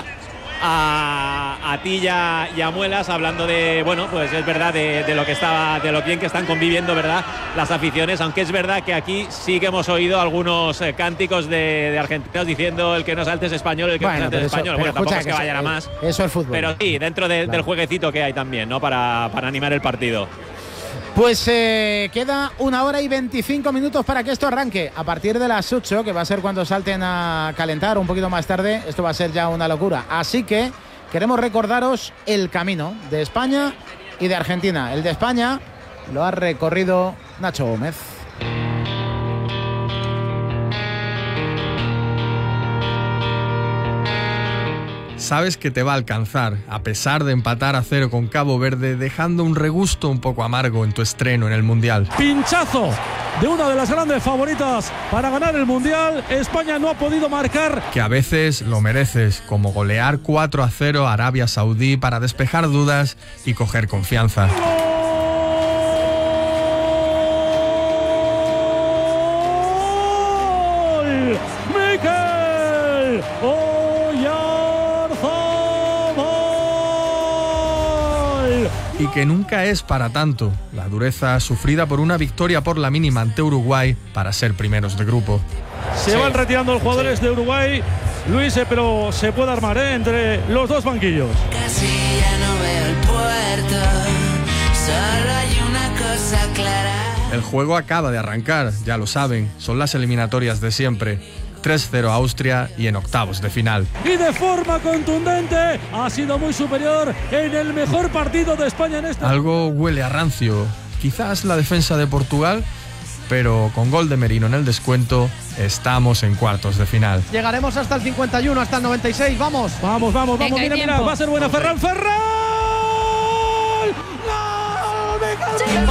a, a ti y a, y a Muelas hablando de, bueno, pues es verdad de, de lo que estaba, de lo bien que están conviviendo, verdad, las aficiones, aunque es verdad que aquí sí que hemos oído algunos eh, cánticos de, de argentinos diciendo el que no salte es español, el que bueno, no salte es español. Eso, bueno, tampoco es que, que vayan a más. Eso es fútbol. Pero sí, dentro de, claro. del jueguecito que hay también, ¿no? Para, para animar el partido. Pues eh, queda una hora y veinticinco minutos para que esto arranque. A partir de las ocho, que va a ser cuando salten a calentar, un poquito más tarde, esto va a ser ya una locura. Así que queremos recordaros el camino de España y de Argentina. El de España lo ha recorrido Nacho Gómez. Sabes que te va a alcanzar, a pesar de empatar a cero con Cabo Verde, dejando un regusto un poco amargo en tu estreno en el Mundial. Pinchazo de una de las grandes favoritas para ganar el Mundial. España no ha podido marcar. Que a veces lo mereces, como golear cuatro a cero a Arabia Saudí para despejar dudas y coger confianza. ¡Gol! ¡Mikel Oyarzabal! Y que nunca es para tanto, la dureza sufrida por una victoria por la mínima ante Uruguay para ser primeros de grupo. Se sí. van retirando los jugadores sí. de Uruguay, Luis, eh, pero se puede armar ¿eh? entre los dos banquillos. Casi ya no veo el puerto, solo hay una cosa clara. El juego acaba de arrancar, ya lo saben, son las eliminatorias de siempre. tres cero a Austria y en octavos de final. Y de forma contundente ha sido muy superior en el mejor partido de España en esta. Algo huele a rancio, quizás la defensa de Portugal, pero con gol de Merino en el descuento estamos en cuartos de final. Llegaremos hasta el cincuenta y uno, hasta el noventa y seis, vamos. Vamos, vamos, vamos, Venga, mira, mira, va a ser buena. Ferran, Ferran. ¡No! ¡Me cago!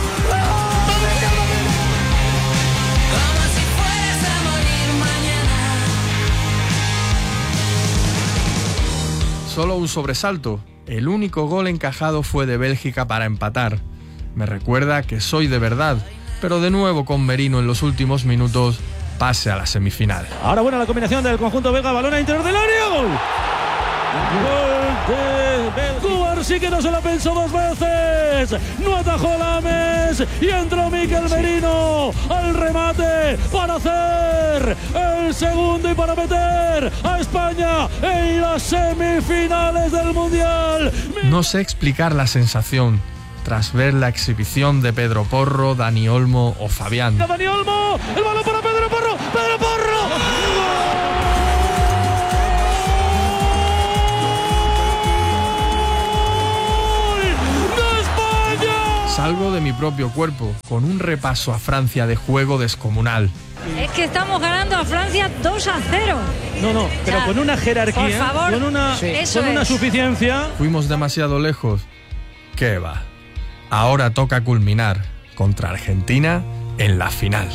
Solo un sobresalto. El único gol encajado fue de Bélgica para empatar. Me recuerda que soy de verdad, pero de nuevo con Merino en los últimos minutos, pase a la semifinal. Ahora buena la combinación del conjunto belga, balón a interior del área, gol. Gol de Bélgica. sí que no se la pensó dos veces. No atajó Lames y entró Mikel Merino al remate para hacer el segundo y para meter a España en las semifinales del Mundial. No sé explicar la sensación tras ver la exhibición de Pedro Porro, Dani Olmo o Fabián. Dani Olmo, el balón para Pedro Porro, Pedro Porro. Salgo de mi propio cuerpo, con un repaso a Francia de juego descomunal. Es que estamos ganando a Francia dos a cero. No, no, pero o sea, con una jerarquía, por favor, con una, sí. con una es. suficiencia. Fuimos demasiado lejos. ¿Qué va? Ahora toca culminar contra Argentina en la final.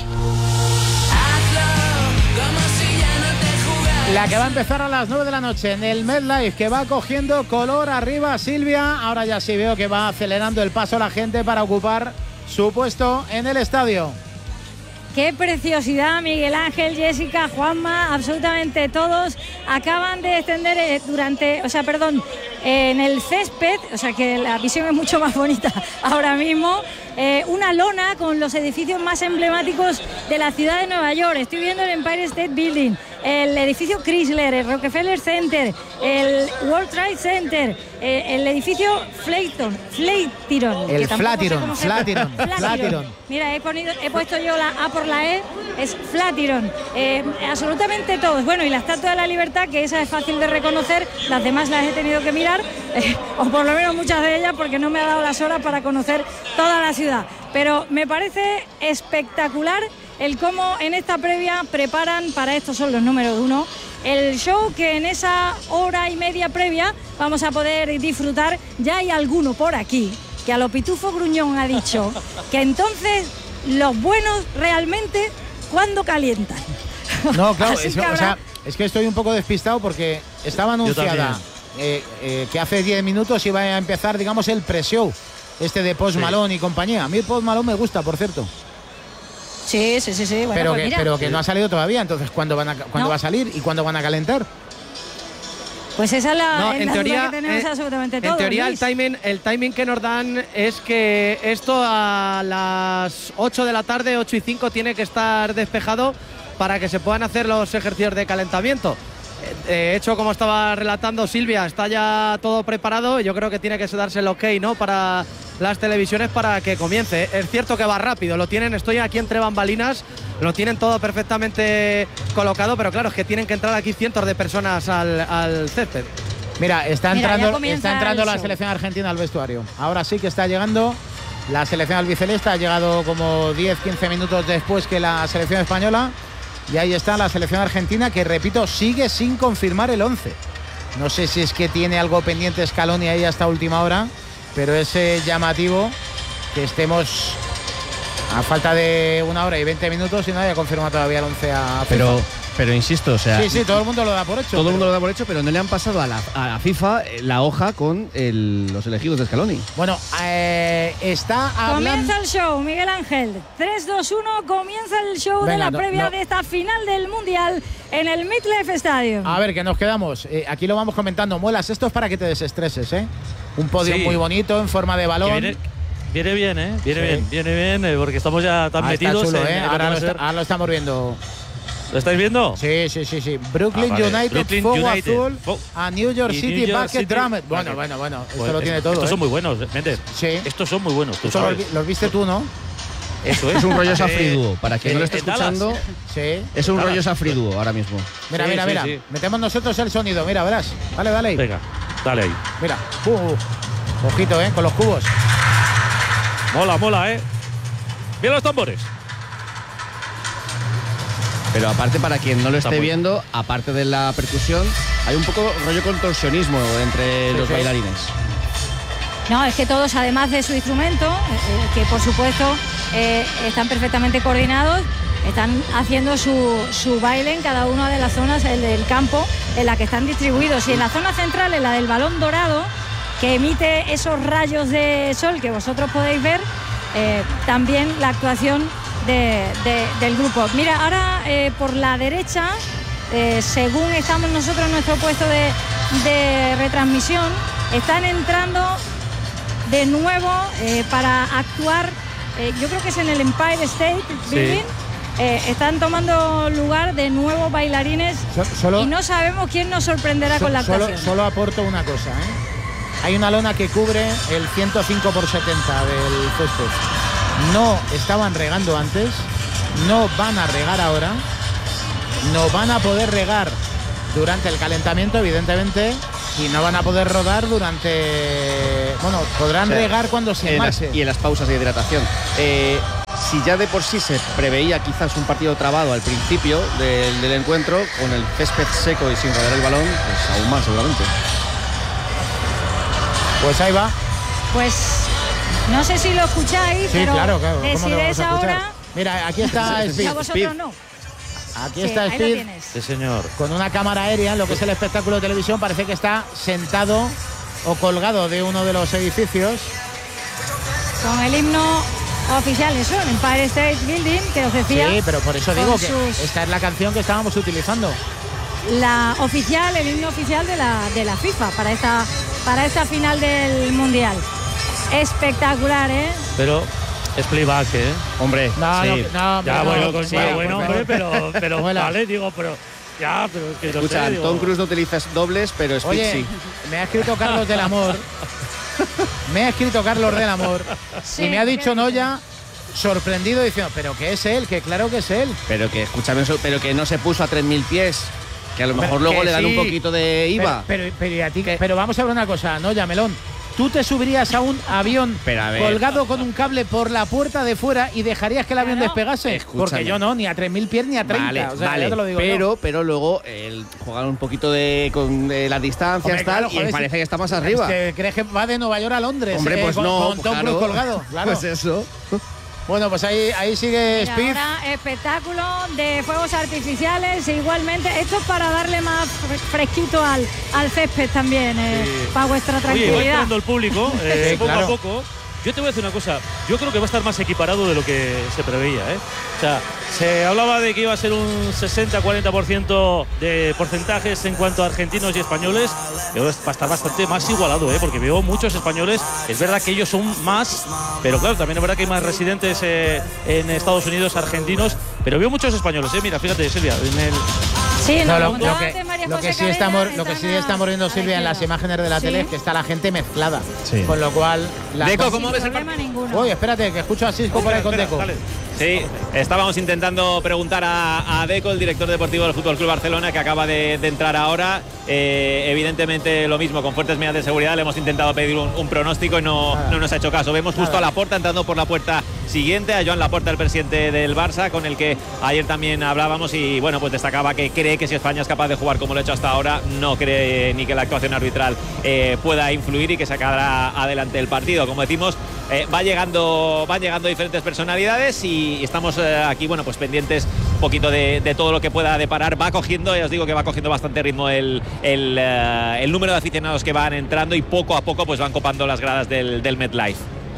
La que va a empezar a las nueve de la noche en el MetLife, que va cogiendo color arriba Silvia. Ahora ya sí veo que va acelerando el paso la gente para ocupar su puesto en el estadio. Qué preciosidad, Miguel Ángel, Jessica, Juanma, absolutamente todos acaban de extender eh, durante, o sea, perdón, eh, en el césped, o sea que la visión es mucho más bonita ahora mismo, eh, una lona con los edificios más emblemáticos de la ciudad de Nueva York. Estoy viendo el Empire State Building, el edificio Chrysler, el Rockefeller Center, el World Trade Center, eh, el edificio Flatiron, Flatiron, el Flatiron, Flatiron, Flatiron. Mira, he, ponido, he puesto yo la A por la E, es Flatiron. Eh, absolutamente todos. Bueno, y la Estatua de la Libertad, que esa es fácil de reconocer, las demás las he tenido que mirar, eh, o por lo menos muchas de ellas, porque no me ha dado las horas para conocer toda la ciudad. Pero me parece espectacular el cómo en esta previa preparan, para estos son los números uno, el show que en esa hora y media previa vamos a poder disfrutar. Ya hay alguno por aquí que a lo Pitufo Gruñón ha dicho que entonces los buenos realmente cuando calientan. No, claro, Así es que que, habrá... o sea, es que estoy un poco despistado porque estaba anunciada eh, eh, que hace diez minutos iba a empezar, digamos, el pre-show este de Post Malone sí. y compañía. A mí Post Malone me gusta, por cierto. Sí, sí, sí, sí. Bueno, pero pues que, mira. pero que no ha salido todavía, entonces ¿cuándo, van a, ¿cuándo no. va a salir y cuándo van a calentar? Pues esa es la, no, es en la teoría, duda que tenemos eh, absolutamente todos. En teoría el Luis. timing, el timing que nos dan es que esto a las ocho de la tarde, ocho y cinco, tiene que estar despejado para que se puedan hacer los ejercicios de calentamiento. De hecho, como estaba relatando Silvia, está ya todo preparado y yo creo que tiene que darse el ok, ¿no?, para las televisiones para que comience. Es cierto que va rápido, lo tienen, estoy aquí entre bambalinas, lo tienen todo perfectamente colocado, pero claro, es que tienen que entrar aquí cientos de personas al, al césped. Mira, está Mira, entrando, está entrando la show. selección argentina al vestuario. Ahora sí que está llegando la selección albiceleste, ha llegado como diez quince minutos después que la selección española. Y ahí está la selección argentina, que repito, sigue sin confirmar el once. No sé si es que tiene algo pendiente Scaloni ahí hasta última hora, pero es eh, llamativo que estemos a falta de una hora y veinte minutos y no haya confirmado todavía el once a FIFA. Pero, pero insisto, o sea... Sí, sí, todo el mundo lo da por hecho. Todo el pero... mundo lo da por hecho, pero no le han pasado a la, a la FIFA la hoja con el, los elegidos de Scaloni. Bueno, eh, está hablando... Comienza el show, Miguel Ángel. tres, dos, uno, comienza el show Venga, de la no, previa no. de esta final del Mundial en el MetLife Stadium. A ver, que nos quedamos. Eh, aquí lo vamos comentando. Muelas, esto es para que te desestreses, ¿eh? Un podio Sí. muy bonito, en forma de balón. Viene, viene bien, ¿eh? Viene Sí. bien, viene bien, eh, porque estamos ya tan Ah, está metidos. chulo, en- ¿eh? en lo que Ahora va lo, a ser- está- ahora lo estamos viendo. ¿Lo estáis viendo? Sí, sí, sí, sí. Brooklyn Ah, vale. United, Brooklyn Fuego United, Azul, Fo- a New York y City, New York Bucket City, Drummond. Bueno, Bucket. bueno, bueno. Esto Pues lo es- tiene todo. Estos ¿eh? son muy buenos, Méndez. Sí. Estos son muy buenos, tú Esto sabes. los, los viste tú, ¿no? Eso es. Es un rollo Eh, safriduo. Para quien no lo esté en Dallas. escuchando, Sí. es un Dallas. rollo safriduo ahora mismo. Mira, Sí, mira, sí, mira. sí. Metemos nosotros el sonido. Mira, verás. Dale, dale. Venga, dale ahí. Mira. Uh, uh. Ojito, ¿eh? Con los cubos. Mola, mola, ¿eh? Bien los tambores. Pero aparte, para quien no lo Está esté muy- viendo, aparte de la percusión, hay un poco rollo contorsionismo entre Sí, los sí. bailarines. No, es que todos, además de su instrumento, eh, eh, que por supuesto eh, están perfectamente coordinados, están haciendo su, su baile en cada una de las zonas el del campo en la que están distribuidos. Y en la zona central, en la del balón dorado, que emite esos rayos de sol que vosotros podéis ver, eh, también la actuación de- de- del grupo. Mira, ahora eh, por la derecha, eh, según estamos nosotros en nuestro puesto de, de retransmisión, están entrando de nuevo eh, para actuar, eh, yo creo que es en el Empire State Building. Sí. Eh, están tomando lugar de nuevos bailarines so, solo, y no sabemos quién nos sorprenderá so, con la actuación. Solo, solo aporto una cosa, ¿eh? Hay una lona que cubre el ciento cinco por setenta del césped. No estaban regando antes, no van a regar ahora, no van a poder regar durante el calentamiento, evidentemente, y no van a poder rodar durante... Bueno, podrán o sea, regar cuando se marche. Las, y en las pausas de hidratación. Eh, si ya de por sí se preveía quizás un partido trabado al principio del, del encuentro, con el césped seco y sin rodar el balón, pues aún más seguramente. Pues ahí va. Pues no sé si lo escucháis, sí, pero claro, claro. deciréis ahora... Mira, aquí está Speed. A vosotros no. Aquí sí, está Speed, sí, señor. Con una cámara aérea en lo que es el espectáculo de televisión. Parece que está sentado o colgado de uno de los edificios. Con el himno oficial, eso, en Empire State Building, que os decía. Sí, pero por eso digo que sus... esta es la canción que estábamos utilizando. La oficial, el himno oficial de la, de la FIFA para esta, para esta final del Mundial. Espectacular, ¿eh? Pero... es playback, ¿eh? Hombre, no, sí. no, no, ya, no, bueno, no, con, sí, bueno, bueno, hombre, pero, pero bueno. vale, digo, pero ya, pero es que no escucha, sé, digo... Tom Cruise no utiliza dobles, pero Speed Oye, sí. Me ha escrito Carlos del Amor. Me ha escrito Carlos del Amor. Sí, y me ha dicho Noya, sorprendido, diciendo, pero que es él, que claro que es él. Pero que, escúchame, pero que no se puso a tres mil pies. Que a lo mejor pero luego le dan sí, un poquito de I V A. Pero, pero, pero, a ti, pero vamos a ver una cosa, Noya, Melón. ¿Tú te subirías a un avión colgado con un cable por la puerta de fuera y dejarías que el avión claro. despegase? Escúchame. Porque yo no, ni a tres mil pies ni a treinta. Vale, o sea, vale, ya te lo digo pero, yo. pero luego el jugar un poquito de, con de las distancias Hombre, tal, claro, joder, y parece si, que está más arriba. ¿Te crees que va de Nueva York a Londres? Hombre, pues eh, con, no, con Tom claro, Cruise colgado. Claro. Pues eso. Bueno, pues ahí, ahí sigue Mira, Speed. Ahora espectáculo de fuegos artificiales e igualmente. Esto es para darle más fresquito al, al césped también, eh, sí. para vuestra tranquilidad. Oye, va entrando el público, eh, sí, poco claro. a poco. Yo te voy a decir una cosa, yo creo que va a estar más equiparado de lo que se preveía, ¿eh? O sea, se hablaba de que iba a ser un sesenta a cuarenta por ciento de porcentajes en cuanto a argentinos y españoles, pero va a estar bastante más igualado, ¿eh? Porque veo muchos españoles, es verdad que ellos son más, pero claro, también es verdad que hay más residentes eh, en Estados Unidos argentinos, pero veo muchos españoles, ¿eh? Mira, fíjate, Silvia, en el... Sí, no, no, lo, lo, que, lo que sí estamos, lo que sí estamos viendo, Silvia, en las imágenes de la sí. tele es que está la gente mezclada. Sí. Con lo cual. La Deco, ¿cómo ves el ninguno. Uy, espérate, que escucho a Sisco por ahí con Deco. Dale. Sí, estábamos intentando preguntar a, a Deco, el director deportivo del Fútbol Club Barcelona, que acaba de, de entrar ahora. Eh, evidentemente, lo mismo, con fuertes medidas de seguridad, le hemos intentado pedir un, un pronóstico y no, no nos ha hecho caso. Vemos justo Nada. a Laporta entrando por la puerta siguiente, a Joan Laporta, el presidente del Barça, con el que ayer también hablábamos y bueno, pues destacaba que cree que si España es capaz de jugar como lo ha hecho hasta ahora, no cree ni que la actuación arbitral eh, pueda influir y que sacará adelante el partido. Como decimos, eh, va llegando, van llegando diferentes personalidades y estamos eh, aquí, bueno, pues pendientes un poquito de, de todo lo que pueda deparar. Va cogiendo, ya os digo que va cogiendo bastante ritmo el, el, uh, el número de aficionados que van entrando y poco a poco pues van copando las gradas del, del MetLife.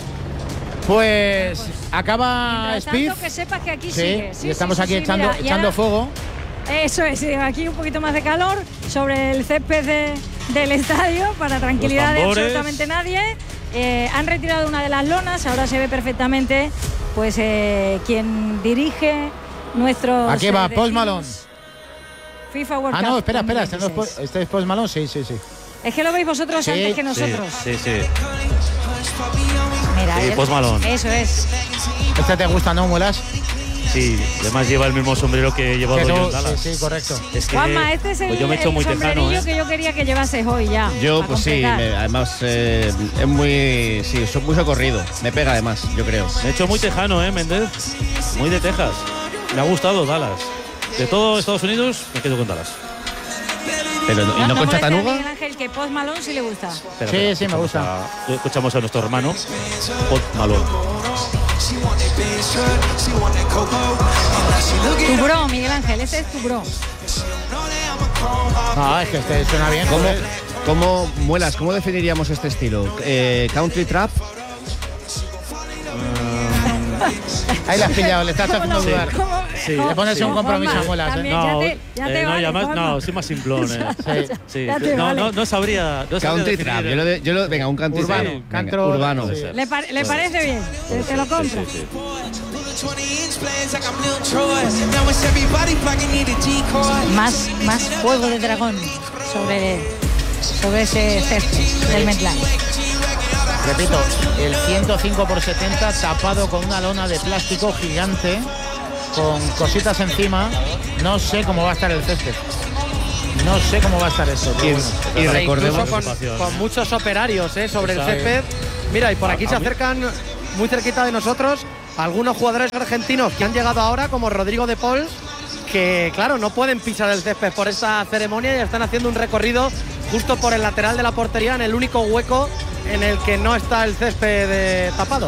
Pues acaba Mientras Speed. Tanto que sepas que aquí sí, sigue. Sí, y estamos sí, aquí sí, echando, mira, echando ya, fuego. Eso es, aquí un poquito más de calor sobre el césped de, del estadio para tranquilidad de absolutamente nadie. Eh, han retirado una de las lonas, ahora se ve perfectamente pues eh, quien dirige nuestro. Aquí va Post Malone. FIFA World Ah, Cup no, espera, espera, este, no es, dos mil dieciséis. este es Post Malone, sí, sí, sí. Es que lo veis vosotros sí, antes que nosotros. Sí, sí, sí. Mira, sí, Post Malone. Eso es. ¿Este te gusta, no, Muelas? Sí, además lleva el mismo sombrero que he llevado que yo tú, en Dallas. Sí, sí, correcto. Es que, Juanma, este es el, pues yo me he hecho el muy sombrerillo tejano, ¿eh? que yo quería que llevases hoy ya. Yo, pues completar. sí, me, además eh, es muy, sí, soy muy socorrido. Me pega además, yo creo. Me he hecho muy tejano, ¿eh, Méndez? Muy de Texas. Me ha gustado Dallas. De todo Estados Unidos, me quedo con Dallas. Pero, ¿y no, no con Chattanooga? Miguel Ángel, que Post Malone sí le gusta. Pero, sí, pero, sí, me gusta. A, escuchamos a nuestro hermano Post Malone. Tu bro, Miguel Ángel, ese es tu bro. No, es que este suena bien. ¿Cómo, cómo Muelas, ¿cómo definiríamos este estilo? Eh, ¿Country trap? Um, Ahí la has pillado, le estás haciendo dudar. Sí, Le pones sí. un compromiso a muelas, ¿eh? No, ya te- ya te eh, no, vale, y además, Juanma. no, soy más simplón. Eh. Sí. Sí. Ya te No, vale. no, no sabría. No sabría Country definir, trap. eh. Yo lo de- yo lo- venga, un country Urbano, trap. Venga, country- urbano. sí. ¿Le, par- le parece bien? ¿Te, te lo compro? Sí, sí, Más, más juego de dragón sobre, sobre ese césped del MetLife. Repito, el ciento cinco por setenta tapado con una lona de plástico gigante, con cositas encima. No sé cómo va a estar el césped. No sé cómo va a estar esto. pero bueno. Y recordemos con, con muchos operarios ¿eh? sobre el Sabe. césped. Mira, y por A- aquí a se mí- acercan muy cerquita de nosotros algunos jugadores argentinos que han llegado ahora, como Rodrigo de Paul, que claro, no pueden pisar el césped por esta ceremonia y están haciendo un recorrido justo por el lateral de la portería, en el único hueco en el que no está el césped eh, tapado.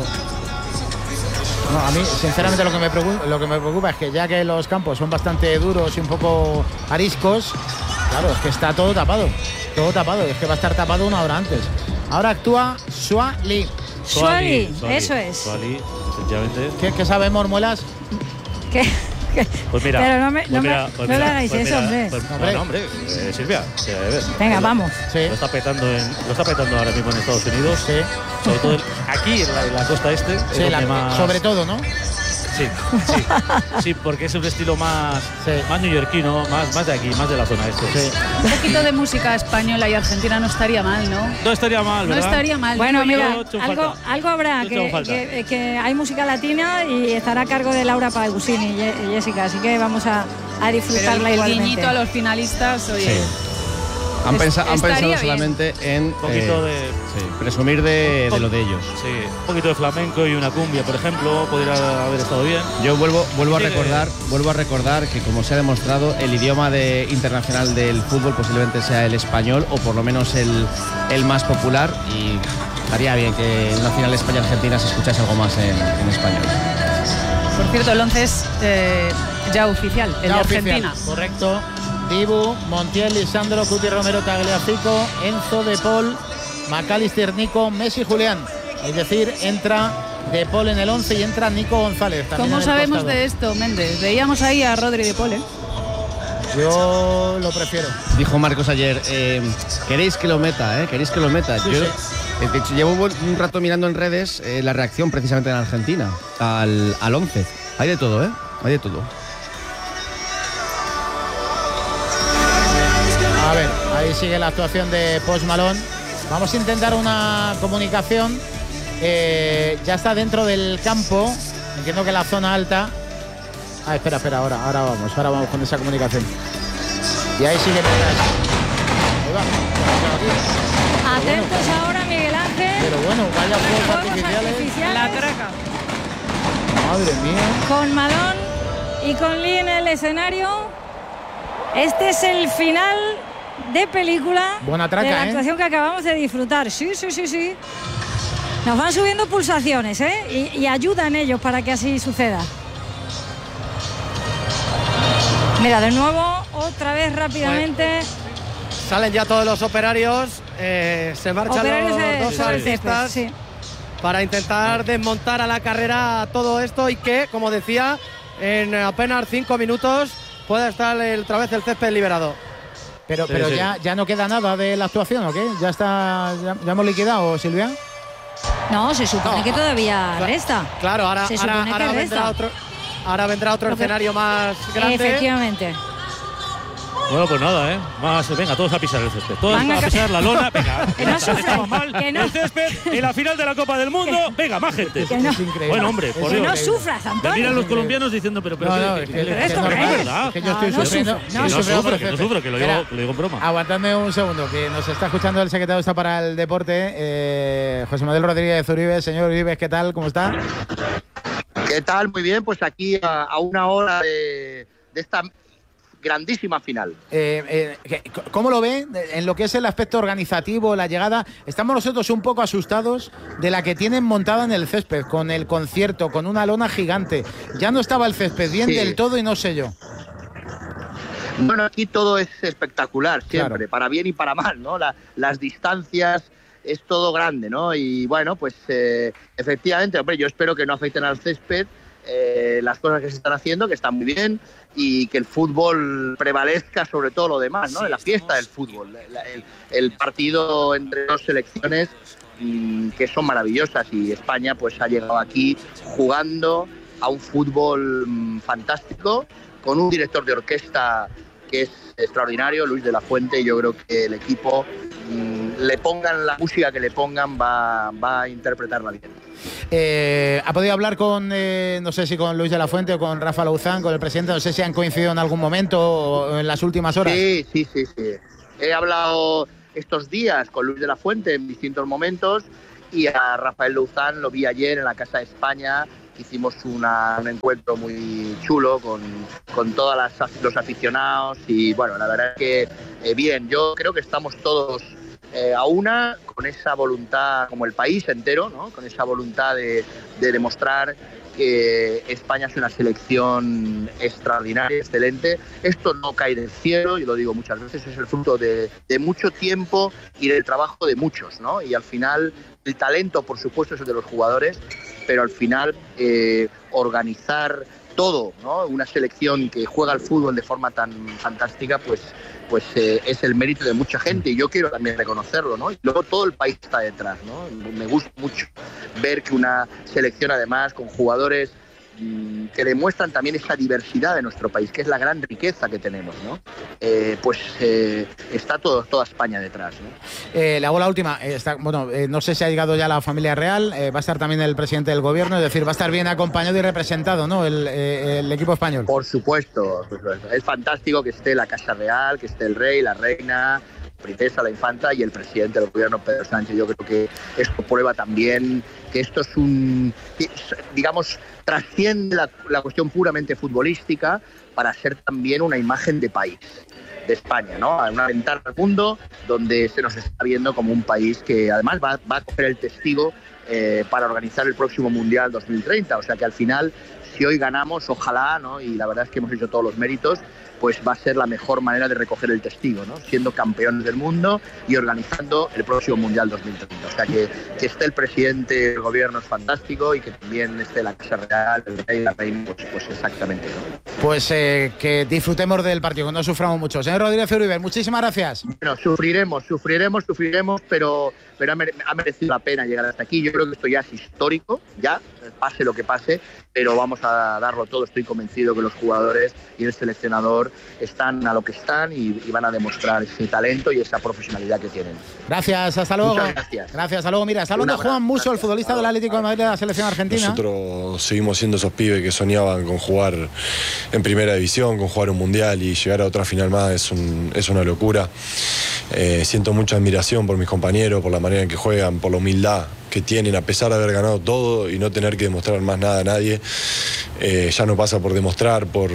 No, a mí, sinceramente, lo que, me preocupa, lo que me preocupa es que ya que los campos son bastante duros y un poco ariscos, claro, es que está todo tapado. Todo tapado, es que va a estar tapado una hora antes. Ahora actúa Sua Lee. Suali, eso es. Suali, efectivamente. ¿Qué, qué sabemos, Muelas? ¿Qué? Pues mira, Pero no me- pues no me- mira, pues no le mira, hagáis pues eso, mira, hombre. pues- Hombre. no, hombre, eh, Silvia, que, a ver, Venga, lo- vamos. Lo está petando en, lo está petando ahora mismo en Estados Unidos. Sí. Sobre todo el- aquí en la, en la costa este. es Sí, donde la- más- sobre todo, ¿no? Sí, sí, sí, porque es un estilo más, más neoyorquino, más, más de aquí, más de la zona este. Un poquito de música española y argentina no estaría mal, ¿no? No estaría mal, No ¿verdad? estaría mal. Bueno, digo yo. mira, Yo he hecho algo, falta. algo habrá, Yo he hecho que, falta. que, que hay música latina y estará a cargo de Laura Pausini y Ye- y Jessica, así que vamos a, a Pero disfrutarla el, el igualmente. guiñito a los finalistas, oye. Han, Es- pensa- han estaría pensado bien. solamente en Un poquito eh, de- sí, presumir de, de lo de ellos. Sí, un poquito de flamenco y una cumbia, por ejemplo, podría haber estado bien. Yo vuelvo, vuelvo a Tiene- recordar, vuelvo a recordar que, como se ha demostrado, el idioma de, internacional del fútbol posiblemente sea el español, o por lo menos el, el más popular, y estaría bien que en una final España-Argentina se escuchase algo más en, en español. Por cierto, el once es eh, ya oficial, el Ya de oficial, Argentina. correcto. Dibu, Montiel, Lisandro, Cuti, Romero, Tagliafico, Enzo, De Paul, Macalister, Nico, Messi, Julián. Es decir, entra De Paul en el once y entra Nico González. también ¿Cómo en el sabemos costado. de esto, Méndez? Veíamos ahí a Rodri de Paul, ¿eh? Yo lo prefiero. Dijo Marcos ayer, eh, queréis que lo meta, ¿eh? Queréis que lo meta. Sí, Yo, sí. eh, de hecho, llevo un rato mirando en redes eh, la reacción precisamente en Argentina al, al once. Hay de todo, ¿eh? Hay de todo. A ver, ahí sigue la actuación de Post Malone. Vamos a intentar una comunicación. Eh, ya está dentro del campo. Entiendo que la zona alta. Ah, espera, espera, ahora, ahora vamos, ahora vamos con esa comunicación. Y ahí sigue detrás. Ahí va. Atentos ahora, Miguel Ángel. Pero bueno, vaya fuegos Fuegos artificiales. artificiales. La traca. Madre mía. Con Malón y con Lee en el escenario. Este es el final de película Buena traca, de la ¿eh? actuación que acabamos de disfrutar. Sí, sí, sí, sí. Nos van subiendo pulsaciones, ¿eh? Y, y ayudan ellos para que así suceda. Mira, de nuevo, otra vez rápidamente. Salen ya todos los operarios, eh, se marchan Operarios los de- dos sobre el césped, artistas sí. para intentar desmontar a la carrera todo esto y que, como decía, en apenas cinco minutos pueda estar el- otra vez el césped liberado. Pero, Sí, pero sí. ya, ya no queda nada de la actuación, ¿o qué? ¿Ya está, ya, ya hemos liquidado, Silvia? No, se supone No. que todavía resta. Claro, ahora, Se ahora, supone ahora que vendrá resta. otro, ahora vendrá otro Lo que- escenario más grande. Efectivamente. Bueno, pues nada, ¿eh? Más, venga, todos a pisar el césped. Todos Van a a ca- pisar la lona. Venga, Que no sufran, estamos mal. que no- El césped en la final de la Copa del Mundo. Venga, más gente. Que no- Es increíble. Bueno, hombre, por Que Dios. no sufras, Me Antonio. miran los colombianos diciendo, pero, pero, No, pero, no, que- es que- que- es que- que que- es normal. es verdad. Es que yo estoy No, no sufriendo. sufre, Que no no sufriendo sufro, por el que no césped. sufro, que lo Espera, digo, que lo digo en broma. Aguantadme un segundo, que nos está escuchando el secretario está para el deporte, eh, José Manuel Rodríguez Uribe. Señor Uribe, ¿qué tal? ¿Cómo está? ¿Qué tal? Muy bien, pues aquí a, a una hora de, de esta grandísima final. Eh, eh, ¿Cómo lo ve en lo que es el aspecto organizativo, la llegada? Estamos nosotros un poco asustados de la que tienen montada en el césped, con el concierto, con una lona gigante. Ya no estaba el césped bien Sí. del todo y no sé yo. Bueno, aquí todo es espectacular siempre, Claro. para bien y para mal, ¿no? La- las distancias, es todo grande, ¿no? Y bueno, pues eh, efectivamente, hombre, yo espero que no afecten al césped eh, las cosas que se están haciendo, que están muy bien, y que el fútbol prevalezca sobre todo lo demás, ¿no? Sí, la fiesta del fútbol, el, el, el partido entre dos selecciones mmm, que son maravillosas, y España pues ha llegado aquí jugando a un fútbol mmm, fantástico, con un director de orquesta que es extraordinario, Luis de la Fuente, y yo creo que el equipo, mmm, le pongan la música que le pongan, va, va a interpretarla bien. Eh, ¿Ha podido hablar con, eh, no sé si con Luis de la Fuente o con Rafa Lauzán, con el presidente? No sé si han coincidido en algún momento o en las últimas horas. Sí, sí, sí, sí. He hablado estos días con Luis de la Fuente en distintos momentos, y a Rafael Lauzán lo vi ayer en la Casa de España. Hicimos una, un encuentro muy chulo con, con todos los aficionados, y bueno, la verdad es que eh, bien, yo creo que estamos todos Eh, a una, con esa voluntad, como el país entero, ¿no? Con esa voluntad de, de demostrar que España es una selección extraordinaria, excelente. Esto no cae del cielo, yo lo digo muchas veces, es el fruto de, de mucho tiempo y del trabajo de muchos, ¿no? Y al final el talento, por supuesto, es el de los jugadores, pero al final eh, organizar todo, ¿no? Una selección que juega al fútbol de forma tan fantástica, pues pues eh, es el mérito de mucha gente, y yo quiero también reconocerlo, ¿no? Y luego todo el país está detrás, ¿no? Me gusta mucho ver que una selección, además, con jugadores mmm, que demuestran también esa diversidad de nuestro país, que es la gran riqueza que tenemos, ¿no? Eh, pues eh, está todo, toda España detrás, ¿no? Eh, le hago la última. Eh, está, bueno, eh, no sé si ha llegado ya la familia real, eh, va a estar también el presidente del gobierno, es decir, va a estar bien acompañado y representado, ¿no? El, eh, el equipo español. Por supuesto, por supuesto. Es fantástico que esté la Casa Real, que esté el rey, la reina, la princesa, la infanta y el presidente del gobierno, Pedro Sánchez. Yo creo que esto prueba también que esto es un, digamos, trasciende la, la cuestión puramente futbolística para ser también una imagen de país, de España, ¿no? Una ventana al mundo donde se nos está viendo como un país que además va, va a coger el testigo eh, para organizar el próximo Mundial dos mil treinta. O sea que al final, si hoy ganamos, ojalá, ¿no? Y la verdad es que hemos hecho todos los méritos, pues va a ser la mejor manera de recoger el testigo, ¿no? Siendo campeones del mundo y organizando el próximo Mundial dos mil treinta. O sea que, que esté el presidente del gobierno es fantástico, y que también esté la Casa Real, el rey y la reina, pues, pues exactamente, ¿no? Pues eh, que disfrutemos del partido, que no suframos mucho. Señor Rodríguez Uribe, muchísimas gracias. Bueno, sufriremos, sufriremos, sufriremos, pero, pero ha, mere- ha merecido la pena llegar hasta aquí. Yo creo que esto ya es histórico, ya, pase lo que pase, pero vamos a darlo todo. Estoy convencido que los jugadores y el seleccionador están a lo que están, y, y van a demostrar ese talento y esa profesionalidad que tienen. Gracias, hasta luego. Muchas gracias. Gracias, hasta luego. Mira, está hablando Juan Musso, el futbolista del Atlético de Madrid de la selección argentina. Nosotros seguimos siendo esos pibes que soñaban con jugar en primera división, con jugar un mundial, y llegar a otra final más es, un, es una locura. Eh, siento mucha admiración por mis compañeros, por la manera en que juegan, por la humildad que tienen, a pesar de haber ganado todo y no tener que demostrar más nada a nadie. Eh, ya no pasa por demostrar, por,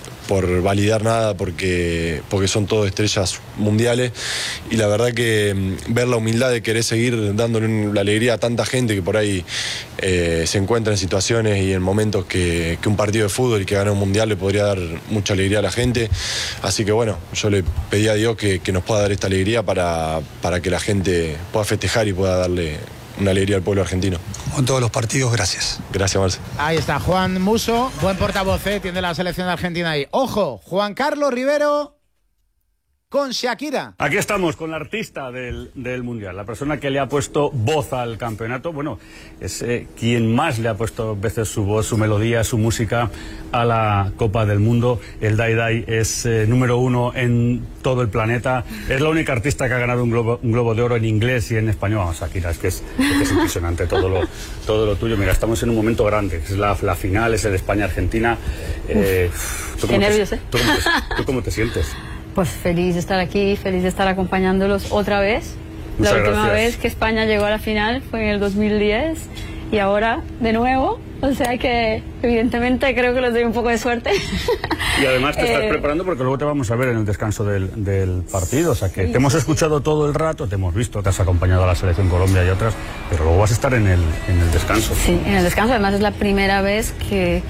por validar nada, porque, porque son todas estrellas mundiales, y la verdad que mm, ver la humildad de querer seguir dándole un, la alegría a tanta gente que por ahí eh, se encuentra en situaciones y en momentos que, que un partido de fútbol y que gana un mundial le podría dar mucha alegría a la gente. Así que bueno, yo le pedí a Dios que, que nos pueda dar esta alegría para, para que la gente pueda festejar y pueda darle una alegría al pueblo argentino. Como en todos los partidos, gracias. Gracias, Marce. Ahí está Juan Musso, buen portavoz, ¿eh? Tiene la selección de Argentina ahí. Ojo, Juan Carlos Rivero con Shakira. Aquí estamos con la artista del, del Mundial, la persona que le ha puesto voz al campeonato. Bueno, es eh, quien más le ha puesto veces su voz, su melodía, su música a la Copa del Mundo. El Dai Dai es eh, número uno en todo el planeta. Es la única artista que ha ganado un globo, un globo de oro en inglés y en español. Vamos, Shakira, es que es, es, que es impresionante todo lo, todo lo tuyo. Mira, estamos en un momento grande. Es la, la final, es el España-Argentina. Eh, Qué nervios, ¿eh? ¿tú cómo, te, ¿Tú cómo te sientes? Pues feliz de estar aquí, feliz de estar acompañándolos otra vez. Muchas la última gracias. vez que España llegó a la final fue en el dos mil diez y ahora de nuevo. O sea que evidentemente creo que les doy un poco de suerte. Y además te estás Eh, preparando porque luego te vamos a ver en el descanso del, del partido. O sea que Sí, te hemos sí, escuchado todo el rato, te hemos visto, te has acompañado a la selección Colombia y otras, pero luego vas a estar en el, en el descanso. Sí, en el descanso. Además es la primera vez que,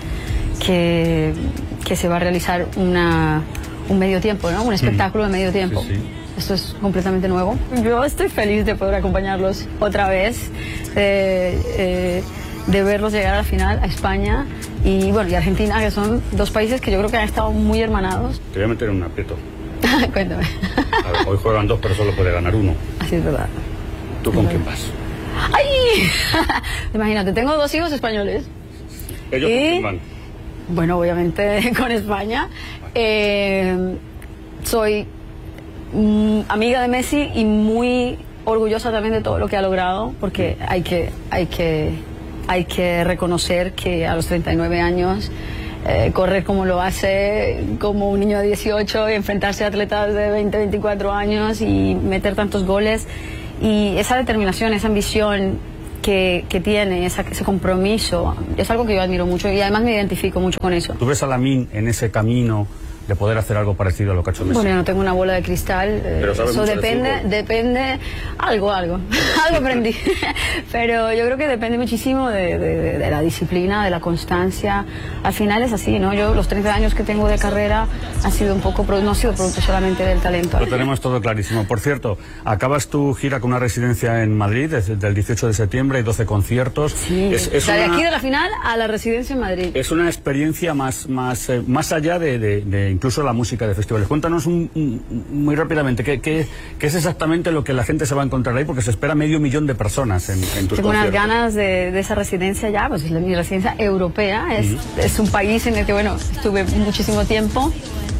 que, que se va a realizar una, un medio tiempo, ¿no? Un espectáculo de medio tiempo. Sí, sí. esto es completamente nuevo. Yo estoy feliz de poder acompañarlos otra vez, eh, eh, de verlos llegar a la final, a España y, bueno, y Argentina, que son dos países que yo creo que han estado muy hermanados. Te voy a meter en un aprieto. Cuéntame. A ver, hoy juegan dos, pero solo puede ganar uno. Así es verdad. ¿Tú con quién vas? ¡Ay! Imagínate, tengo dos hijos españoles. ¿Ellos y, con quién van? Bueno, obviamente con España. Eh, soy mm, amiga de Messi y muy orgullosa también de todo lo que ha logrado, porque hay que, hay que, hay que reconocer que a los treinta y nueve años eh, correr como lo hace, como un niño de dieciocho, y enfrentarse a atletas de veinte, veinticuatro años y meter tantos goles. Y esa determinación, esa ambición que, que tiene, esa, ese compromiso, es algo que yo admiro mucho y además me identifico mucho con eso. ¿Tú ves a Lamine en ese camino de poder hacer algo parecido a lo que ha hecho Messi? Bueno, yo no tengo una bola de cristal, eh, Pero sabes eso mucho de depende, fútbol. depende, algo, algo, algo aprendí, pero yo creo que depende muchísimo de, de, de la disciplina, de la constancia. Al final es así, ¿no? Yo los treinta años que tengo de carrera ha sido un poco, no ha sido producto solamente del talento. Lo tenemos todo clarísimo. Por cierto, acabas tu gira con una residencia en Madrid desde el dieciocho de septiembre, hay doce conciertos. Sí. Es, es o sea, de una- aquí de la final a la residencia en Madrid. Es una experiencia más, más, eh, más allá de, de- de incluso la música de festivales. Cuéntanos un- un- muy rápidamente ¿qué, qué, qué es exactamente lo que la gente se va a encontrar ahí, porque se espera medio millón de personas en, en tus Tengo unas conciertos. ganas de, de esa residencia ya, pues es la- mi residencia europea, es, es un país en el que, bueno, estuve muchísimo tiempo,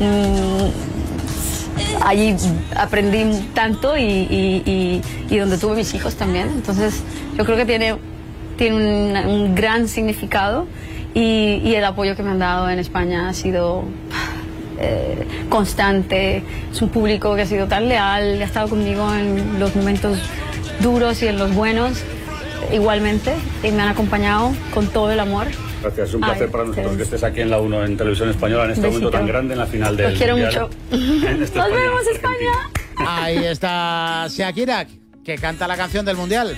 mm, allí aprendí tanto y, y- y- y donde tuve mis hijos también, entonces yo creo que tiene, tiene un, un gran significado y, y el apoyo que me han dado en España ha sido eh, constante, es un público que ha sido tan leal, ha estado conmigo en los momentos duros y en los buenos igualmente y me han acompañado con todo el amor. Gracias, es un Ay, placer para nosotros ustedes. que estés aquí en la uno en Televisión Española en este Besito. momento tan grande en la final del Los quiero Mundial. mucho. En este Nos España- vemos, España. Ahí está Shakira, que canta la canción del Mundial.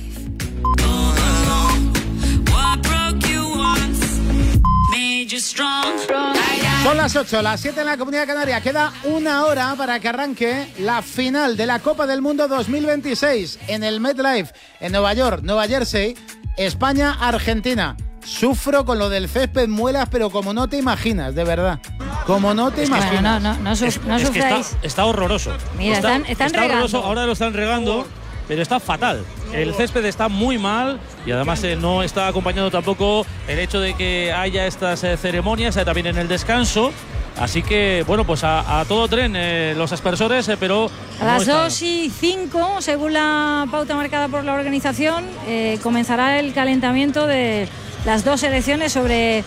Son las ocho, las siete en la Comunidad Canaria. Queda una hora para que arranque la final de la Copa del Mundo dos mil veintiséis en el MetLife, en Nueva York, Nueva Jersey, España-Argentina. Sufro con lo del césped, muelas, pero como no te imaginas, de verdad. Como no te Es que- imaginas. No, no, no, suf- no Es que está, sufráis. está horroroso. Mira, está, están- están está regando. horroroso, ahora lo están regando, pero está fatal. El césped está muy mal y además eh, no está acompañando tampoco el hecho de que haya estas eh, ceremonias, eh, también en el descanso. Así que, bueno, pues a, a todo tren eh, los aspersores, eh, pero... A no las está- dos y cinco, según la pauta marcada por la organización, eh, comenzará el calentamiento de las dos selecciones sobre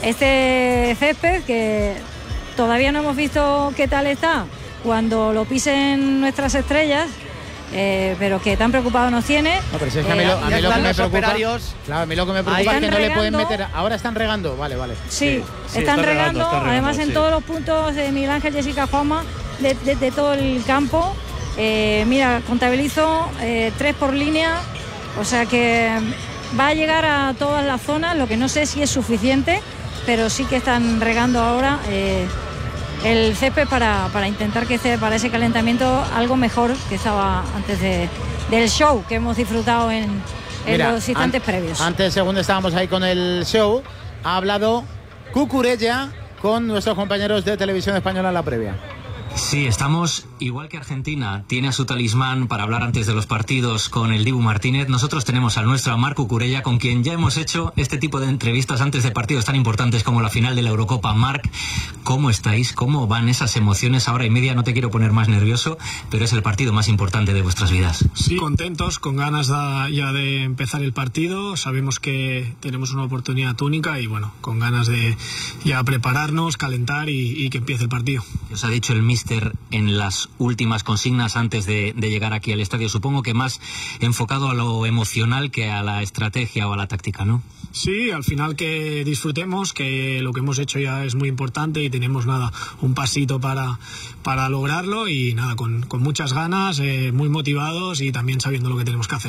este césped que todavía no hemos visto qué tal está cuando lo pisen nuestras estrellas, eh, pero que tan preocupados nos tiene. No, pero si es que a mí Eh, lo, a mí ya lo que están me los preocupa, operarios. claro, a mí lo que me preocupa Ahí es que no están le pueden regando. meter. Ahora están regando, vale, vale. Sí, sí, están, están regando, regando, están regando, además en sí. todos los puntos de Miguel Ángel, Jessica, Juanma, de, de- de todo el campo. Eh, mira, contabilizo eh, tres por línea, o sea que va a llegar a todas las zonas, lo que no sé si es suficiente, pero sí que están regando ahora eh, el césped para, para intentar que esté para ese calentamiento algo mejor que estaba antes de, del show que hemos disfrutado en, en Mira, los instantes an- previos. Antes, según estábamos ahí con el show, ha hablado Cucurella con nuestros compañeros de Televisión Española en la previa. Sí, estamos igual que Argentina. Tiene a su talismán para hablar antes de los partidos con el Dibu Martínez. Nosotros tenemos al nuestro, a Marc Cucurella, con quien ya hemos hecho este tipo de entrevistas antes de partidos tan importantes como la final de la Eurocopa. Marc, ¿cómo estáis? ¿Cómo van esas emociones? Ahora y media, no te quiero poner más nervioso, pero es el partido más importante de vuestras vidas. Sí, contentos, con ganas da- ya de empezar el partido. Sabemos que tenemos una oportunidad única y bueno, con ganas de ya prepararnos, calentar y, y que empiece el partido. Os ha dicho el míster en las últimas consignas antes de, de llegar aquí al estadio. Supongo que más enfocado a lo emocional que a la estrategia o a la táctica, ¿no? Sí, al final que disfrutemos, que lo que hemos hecho ya es muy importante y tenemos nada, un pasito para, para lograrlo y nada, con, con muchas ganas, eh, muy motivados y también sabiendo lo que tenemos que hacer.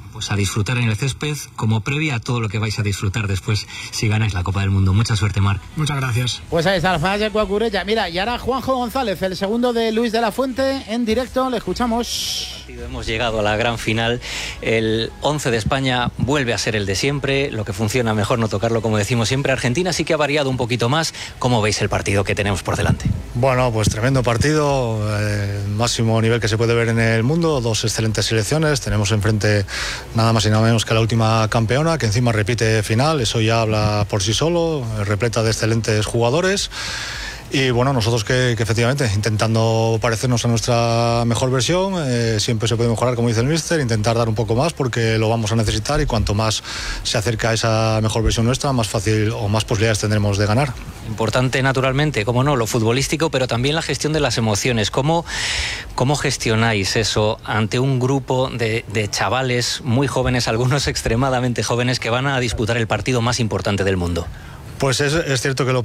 Pues a disfrutar en el césped como previa a todo lo que vais a disfrutar después si ganáis la Copa del Mundo. Mucha suerte, Marc. Muchas gracias. Pues ahí está el fallo de Cucurella. Mira, y ahora Juanjo González, el segundo de Luis de la Fuente, en directo, le escuchamos. Hemos llegado a la gran final. El once de España vuelve a ser el de siempre. Lo que funciona mejor no tocarlo, como decimos siempre. Argentina sí que ha variado un poquito más. ¿Cómo veis el partido que tenemos por delante? Bueno, pues tremendo partido, eh, máximo nivel que se puede ver en el mundo, dos excelentes selecciones. Tenemos enfrente nada más y nada menos que la última campeona, que encima repite final. Eso ya habla por sí solo, repleta de excelentes jugadores. Y bueno, nosotros que, que efectivamente intentando parecernos a nuestra mejor versión, eh, siempre se puede mejorar, como dice el míster, intentar dar un poco más porque lo vamos a necesitar, y cuanto más se acerca a esa mejor versión nuestra, más fácil o más posibilidades tendremos de ganar. Importante, naturalmente, como no, lo futbolístico, pero también la gestión de las emociones. ¿Cómo, cómo gestionáis eso ante un grupo de, de chavales muy jóvenes, algunos extremadamente jóvenes, que van a disputar el partido más importante del mundo? Pues es, es cierto que lo